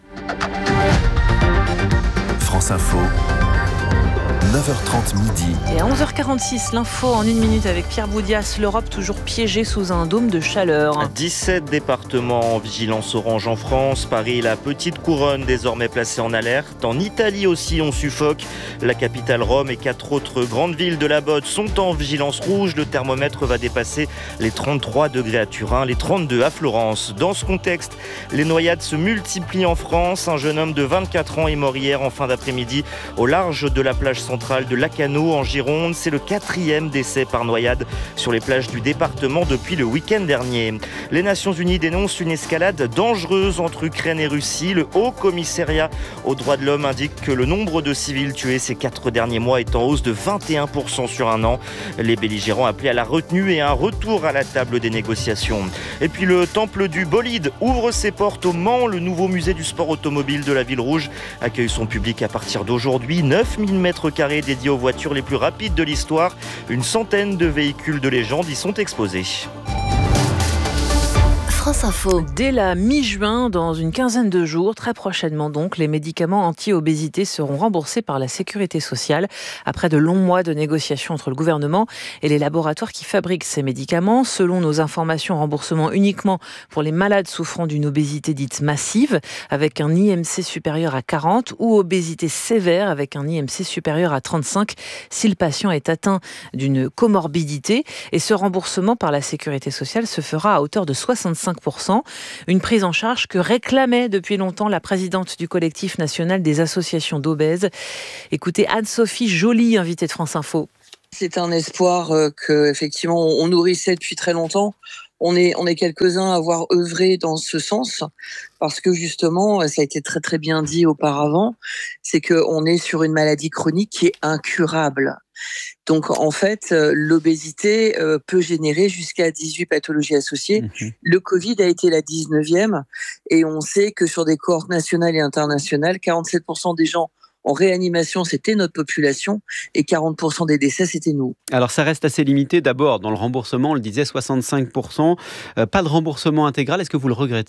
France Info, neuf heures trente midi. Et à onze heures quarante-six, l'info en une minute avec Pierre Boudias. L'Europe toujours piégée sous un dôme de chaleur. dix-sept départements en vigilance orange en France. Paris, la petite couronne désormais placée en alerte. En Italie aussi, on suffoque. La capitale Rome et quatre autres grandes villes de la Botte sont en vigilance rouge. Le thermomètre va dépasser les trente-trois degrés à Turin, les trente-deux à Florence. Dans ce contexte, les noyades se multiplient en France. Un jeune homme de vingt-quatre ans est mort hier en fin d'après-midi au large de la plage centrale centrale de Lacanau en Gironde. C'est le quatrième décès par noyade sur les plages du département depuis le week-end dernier. Les Nations Unies dénoncent une escalade dangereuse entre Ukraine et Russie. Le Haut Commissariat aux droits de l'homme indique que le nombre de civils tués ces quatre derniers mois est en hausse de vingt et un pour cent sur un an. Les belligérants appelaient à la retenue et à un retour à la table des négociations. Et puis le temple du bolide ouvre ses portes au Mans. Le nouveau musée du sport automobile de la Ville Rouge accueille son public à partir d'aujourd'hui. neuf mille mètres carrés dédiés aux voitures les plus rapides de l'histoire. Une centaine de véhicules de légende y sont exposés. France Info. Dès la mi-juin, dans une quinzaine de jours, très prochainement donc, les médicaments anti-obésité seront remboursés par la Sécurité sociale après de longs mois de négociations entre le gouvernement et les laboratoires qui fabriquent ces médicaments. Selon nos informations, remboursement uniquement pour les malades souffrant d'une obésité dite massive avec un I M C supérieur à quarante ou obésité sévère avec un I M C supérieur à trente-cinq si le patient est atteint d'une comorbidité. Et ce remboursement par la Sécurité sociale se fera à hauteur de soixante-cinq pour cent, une prise en charge que réclamait depuis longtemps la présidente du collectif national des associations d'obèses. Écoutez Anne-Sophie Joly, invitée de France Info. C'est un espoir que effectivement on nourrissait depuis très longtemps. On est, on est quelques-uns à avoir œuvré dans ce sens parce que justement, ça a été très très bien dit auparavant, c'est qu'on est sur une maladie chronique qui est incurable. Donc en fait, l'obésité peut générer jusqu'à dix-huit pathologies associées. Mmh. Le Covid a été la dix-neuvième et on sait que sur des cohortes nationales et internationales, quarante-sept pour cent des gens en réanimation, c'était notre population et quarante pour cent des décès, c'était nous. Alors ça reste assez limité. D'abord, dans le remboursement, on le disait, soixante-cinq pour cent. Euh, pas de remboursement intégral. Est-ce que vous le regrettez ?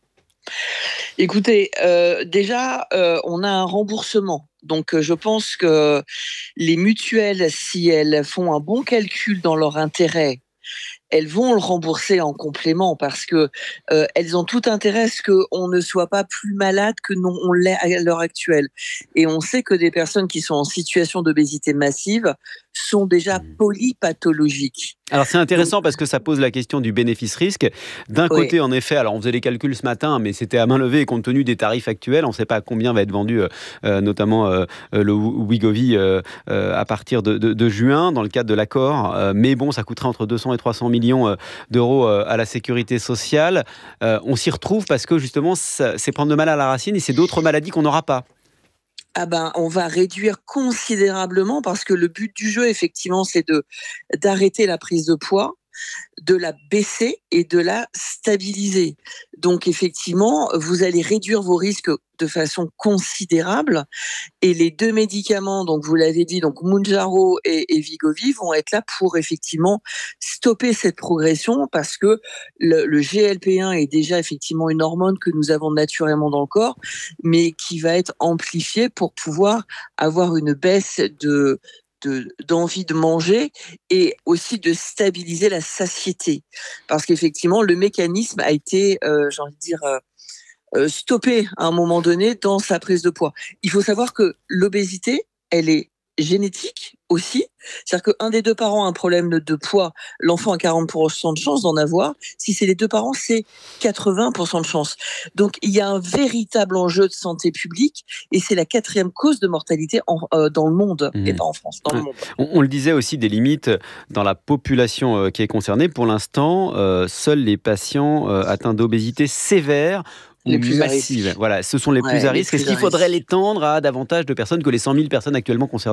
Écoutez, euh, déjà, euh, on a un remboursement. Donc, euh, je pense que les mutuelles, si elles font un bon calcul dans leur intérêt, elles vont le rembourser en complément parce que euh, elles ont tout intérêt à ce qu'on ne soit pas plus malade que non on l'est à l'heure actuelle. Et on sait que des personnes qui sont en situation d'obésité massive sont déjà polypathologiques. Alors c'est intéressant parce que ça pose la question du bénéfice-risque. D'un oui. côté, en effet, alors on faisait les calculs ce matin, mais c'était à main levée et compte tenu des tarifs actuels, on ne sait pas à combien va être vendu euh, notamment euh, le Wegovy euh, euh, à partir de, de, de juin dans le cadre de l'accord. Euh, mais bon, ça coûterait entre deux cents et trois cents millions d'euros à la sécurité sociale. Euh, on s'y retrouve parce que justement, ça, c'est prendre de mal à la racine et c'est d'autres maladies qu'on n'aura pas. Ah ben, on va réduire considérablement parce que le but du jeu, effectivement, c'est de, d'arrêter la prise de poids, de la baisser et de la stabiliser. Donc, effectivement, vous allez réduire vos risques de façon considérable et les deux médicaments, donc vous l'avez dit, donc Mounjaro et, et Wegovy vont être là pour effectivement stopper cette progression parce que le, le G L P un est déjà effectivement une hormone que nous avons naturellement dans le corps, mais qui va être amplifiée pour pouvoir avoir une baisse de De, d'envie de manger et aussi de stabiliser la satiété. Parce qu'effectivement, le mécanisme a été, euh, j'ai envie de dire, euh, euh, stoppé à un moment donné dans sa prise de poids. Il faut savoir que l'obésité, elle est génétique aussi. C'est-à-dire qu'un des deux parents a un problème de poids, l'enfant a quarante pour cent de chance d'en avoir. Si c'est les deux parents, c'est quatre-vingts pour cent de chance. Donc, il y a un véritable enjeu de santé publique et c'est la quatrième cause de mortalité en, euh, dans le monde, mmh. et pas en France, dans ouais. le monde. On, on le disait aussi, des limites dans la population euh, qui est concernée. Pour l'instant, euh, seuls les patients euh, atteints d'obésité sévère les plus massive. Voilà, ce sont les ouais, plus à risque. Est-ce qu'il faudrait l'étendre à davantage de personnes que les cent mille personnes actuellement concernées ?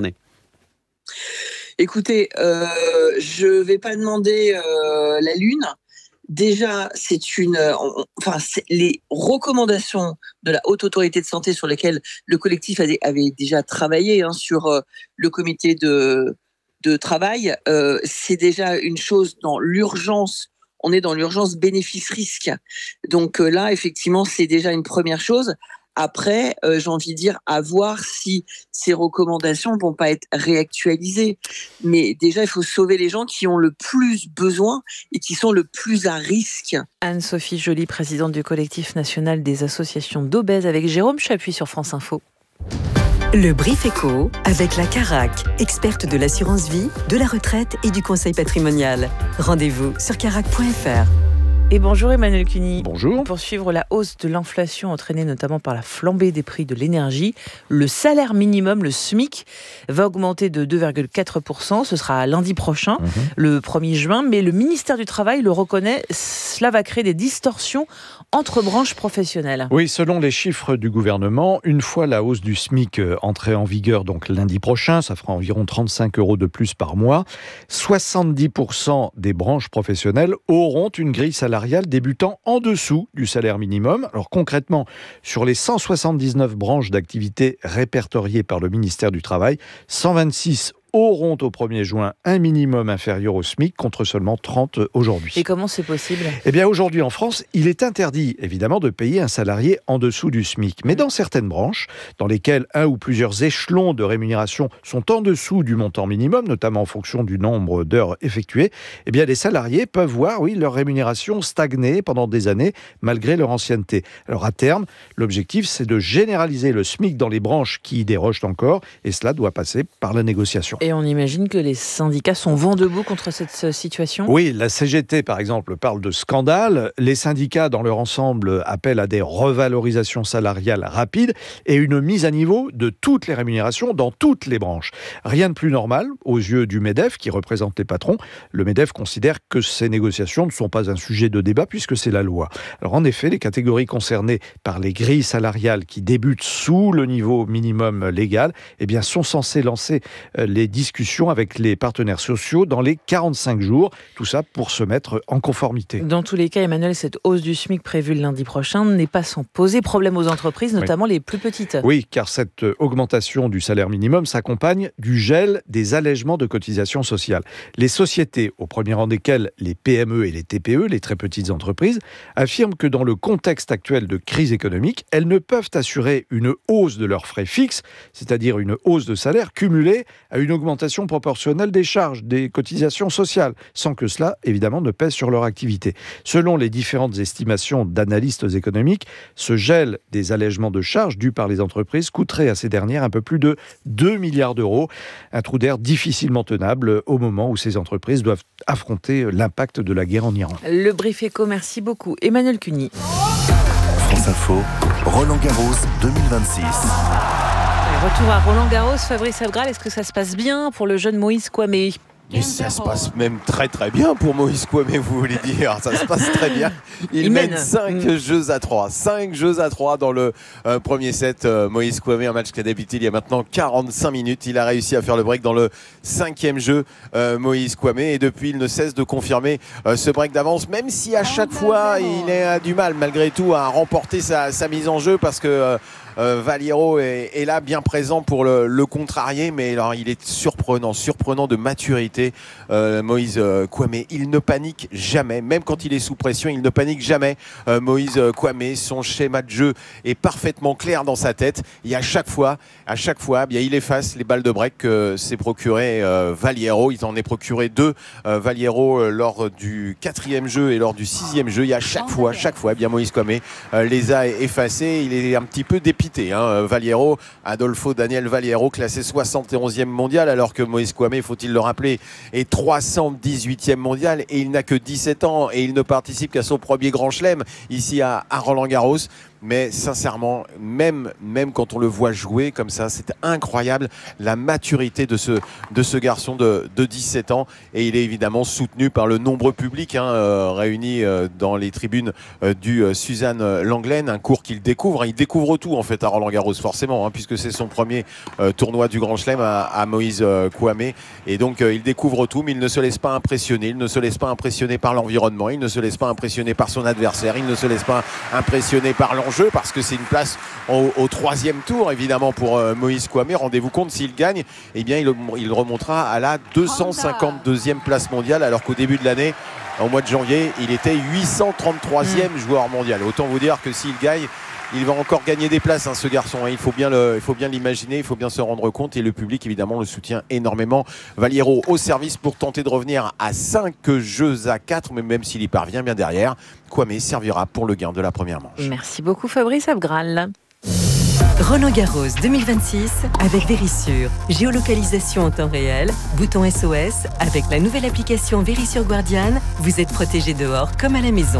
Écoutez, euh, je ne vais pas demander euh, la Lune. Déjà, c'est une, on, enfin, c'est les recommandations de la Haute Autorité de Santé sur lesquelles le collectif avait, avait déjà travaillé hein, sur euh, le comité de, de travail. Euh, c'est déjà une chose dans l'urgence. On est dans l'urgence bénéfice-risque. Donc euh, là, effectivement, c'est déjà une première chose. Après, euh, j'ai envie de dire, à voir si ces recommandations vont pas être réactualisées. Mais déjà, il faut sauver les gens qui ont le plus besoin et qui sont le plus à risque. Anne-Sophie Joly, présidente du collectif national des associations d'obèses, avec Jérôme Chapuis sur France Info. Le Brief Éco avec la Carac, experte de l'assurance vie, de la retraite et du conseil patrimonial. Rendez-vous sur carac point f r. Et bonjour Emmanuel Cuny. Bonjour. Pour suivre la hausse de l'inflation entraînée notamment par la flambée des prix de l'énergie, le salaire minimum, le SMIC, va augmenter de deux virgule quatre pour cent. Ce sera lundi prochain, mmh. le premier juin. Mais le ministère du Travail le reconnaît, cela va créer des distorsions entre branches professionnelles. Oui, selon les chiffres du gouvernement, une fois la hausse du SMIC entrée en vigueur, donc lundi prochain, ça fera environ trente-cinq euros de plus par mois, soixante-dix pour cent des branches professionnelles auront une grille salariale débutant en dessous du salaire minimum. Alors concrètement, sur les cent soixante-dix-neuf branches d'activité répertoriées par le ministère du Travail, cent vingt-six auront au premier juin un minimum inférieur au SMIC contre seulement trente aujourd'hui. Et comment c'est possible ? Eh bien aujourd'hui en France, il est interdit évidemment de payer un salarié en dessous du SMIC. Mais dans certaines branches, dans lesquelles un ou plusieurs échelons de rémunération sont en dessous du montant minimum, notamment en fonction du nombre d'heures effectuées, eh bien les salariés peuvent voir oui, leur rémunération stagner pendant des années malgré leur ancienneté. Alors à terme, l'objectif c'est de généraliser le SMIC dans les branches qui y dérogent encore et cela doit passer par la négociation. Et on imagine que les syndicats sont vent debout contre cette situation ? Oui, la C G T, par exemple, parle de scandale. Les syndicats, dans leur ensemble, appellent à des revalorisations salariales rapides et une mise à niveau de toutes les rémunérations dans toutes les branches. Rien de plus normal aux yeux du MEDEF, qui représente les patrons. Le MEDEF considère que ces négociations ne sont pas un sujet de débat puisque c'est la loi. Alors en effet, les catégories concernées par les grilles salariales qui débutent sous le niveau minimum légal eh bien, sont censées lancer les discussions avec les partenaires sociaux dans les quarante-cinq jours. Tout ça pour se mettre en conformité. Dans tous les cas, Emmanuel, cette hausse du SMIC prévue le lundi prochain n'est pas sans poser problème aux entreprises, notamment oui. les plus petites. Oui, car cette augmentation du salaire minimum s'accompagne du gel des allègements de cotisations sociales. Les sociétés, au premier rang desquelles les P M E et les T P E, les très petites entreprises, affirment que dans le contexte actuel de crise économique, elles ne peuvent assurer une hausse de leurs frais fixes, c'est-à-dire une hausse de salaire cumulée à une augmentation proportionnelle des charges, des cotisations sociales, sans que cela, évidemment, ne pèse sur leur activité. Selon les différentes estimations d'analystes économiques, ce gel des allègements de charges dus par les entreprises coûterait à ces dernières un peu plus de deux milliards d'euros. Un trou d'air difficilement tenable au moment où ces entreprises doivent affronter l'impact de la guerre en Iran. Le Brief Éco, merci beaucoup. Emmanuel Cuny. France Info, Roland Garros deux mille vingt-six. Retour à Roland-Garros, Fabrice Abgral, est-ce que ça se passe bien pour le jeune Moïse Kouamé ? Mais ça se passe même très très bien pour Moïse Kouamé, vous voulez dire. Ça se passe très bien. Il, Il mène, mène cinq mmh. jeux à trois. cinq jeux à trois dans le euh, premier set. Euh, Moïse Kouamé, un match qui a débuté il y a maintenant quarante-cinq minutes. Il a réussi à faire le break dans le cinquième jeu, euh, Moïse Kouamé. Et depuis, il ne cesse de confirmer euh, ce break d'avance, même si à chaque fois, il a du mal malgré tout à remporter sa, sa mise en jeu parce que... Euh, Euh, Valliero est, est là bien présent pour le, le contrarier, mais alors il est surprenant, surprenant de maturité, euh, Moïse euh, Kouamé. Il ne panique jamais, même quand il est sous pression, il ne panique jamais. Euh, Moïse euh, Kouamé, son schéma de jeu est parfaitement clair dans sa tête. Et à chaque fois, à chaque fois, eh bien, il efface les balles de break que s'est procuré euh, Valliero. Il en est procuré deux, euh, Valliero, euh, lors du quatrième jeu et lors du sixième jeu. Et à chaque fois, chaque fois, eh bien, Moïse Kouamé euh, les a effacés. Il est un petit peu dépité. Hein, Valliero, Adolfo Daniel Valliero, classé soixante et onzième mondial, alors que Moïse Kouamé, faut-il le rappeler, est trois cent dix-huitième mondial et il n'a que dix-sept ans et il ne participe qu'à son premier grand chelem ici à, à Roland-Garros. Mais sincèrement, même, même quand on le voit jouer comme ça, c'est incroyable la maturité de ce, de ce garçon de, de dix-sept ans. Et il est évidemment soutenu par le nombreux public hein, euh, réuni euh, dans les tribunes euh, du euh, Suzanne Lenglen, un cours qu'il découvre. Il découvre tout en fait à Roland-Garros forcément, hein, puisque c'est son premier euh, tournoi du Grand Chelem à, à Moïse euh, Kouamé. Et donc euh, il découvre tout, mais il ne se laisse pas impressionner. Il ne se laisse pas impressionner par l'environnement. Il ne se laisse pas impressionner par son adversaire. Il ne se laisse pas impressionner par l'enjeu. Parce que c'est une place au, au troisième tour évidemment pour euh, Moïse Kouamé. Rendez-vous compte, s'il gagne, eh bien il, il remontera à la deux cent cinquante-deuxième place mondiale, alors qu'au début de l'année, au mois de janvier, il était huit cent trente-troisième mmh. joueur mondial. Autant vous dire que s'il gagne, il va encore gagner des places, hein, ce garçon. Hein. Il faut bien le, il faut bien l'imaginer, il faut bien se rendre compte. Et le public, évidemment, le soutient énormément. Valliero au service pour tenter de revenir à cinq jeux à quatre, mais même s'il y parvient bien derrière, Kouamé servira pour le gain de la première manche. Merci beaucoup, Fabrice Abgral. Roland-Garros deux mille vingt-six avec Vérissure. Géolocalisation en temps réel, bouton S O S. Avec la nouvelle application Vérissure Guardian, vous êtes protégé dehors comme à la maison.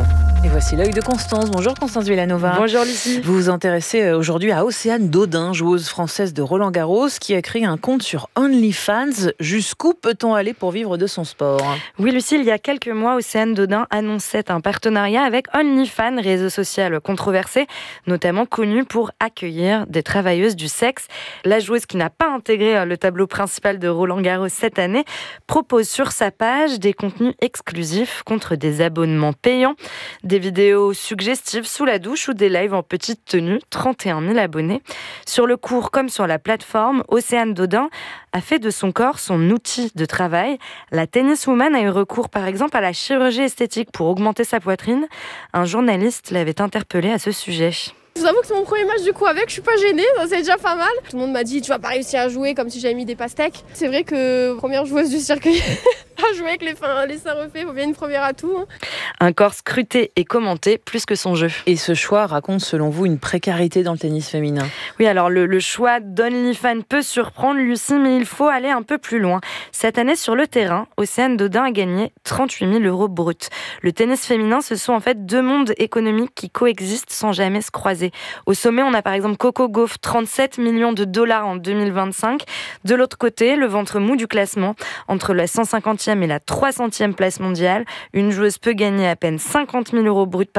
Et voici l'œil de Constance. Bonjour Constance Villanova. Bonjour Lucie. Vous vous intéressez aujourd'hui à Océane Dodin, joueuse française de Roland-Garros, qui a créé un compte sur OnlyFans. Jusqu'où peut-on aller pour vivre de son sport ? Oui Lucie, il y a quelques mois, Océane Dodin annonçait un partenariat avec OnlyFans, réseau social controversé, notamment connu pour accueillir des travailleuses du sexe. La joueuse, qui n'a pas intégré le tableau principal de Roland-Garros cette année, propose sur sa page des contenus exclusifs contre des abonnements payants. Des vidéos suggestives sous la douche ou des lives en petite tenue, trente et un mille abonnés. Sur le cours comme sur la plateforme, Océane Dodin a fait de son corps son outil de travail. La tenniswoman a eu recours par exemple à la chirurgie esthétique pour augmenter sa poitrine. Un journaliste l'avait interpellée à ce sujet. Je vous avoue que c'est mon premier match du coup avec, je suis pas gênée, c'est déjà pas mal. Tout le monde m'a dit tu vas pas réussir à jouer comme si j'avais mis des pastèques. C'est vrai que première joueuse du circuit à jouer avec les, fins, les seins refaits, faut bien une première à tout. Hein. Un corps scruté et commenté plus que son jeu. Et ce choix raconte selon vous une précarité dans le tennis féminin ? Oui, alors le, le choix d'OnlyFans peut surprendre Lucie, mais il faut aller un peu plus loin. Cette année sur le terrain, Océane Dodin a gagné trente-huit mille euros bruts. Le tennis féminin, ce sont en fait deux mondes économiques qui coexistent sans jamais se croiser. Au sommet, on a par exemple Coco Gauff, trente-sept millions de dollars en deux mille vingt-cinq. De l'autre côté, le ventre mou du classement, entre la cent cinquantième et la trois centième place mondiale, une joueuse peut gagner à peine cinquante mille euros bruts par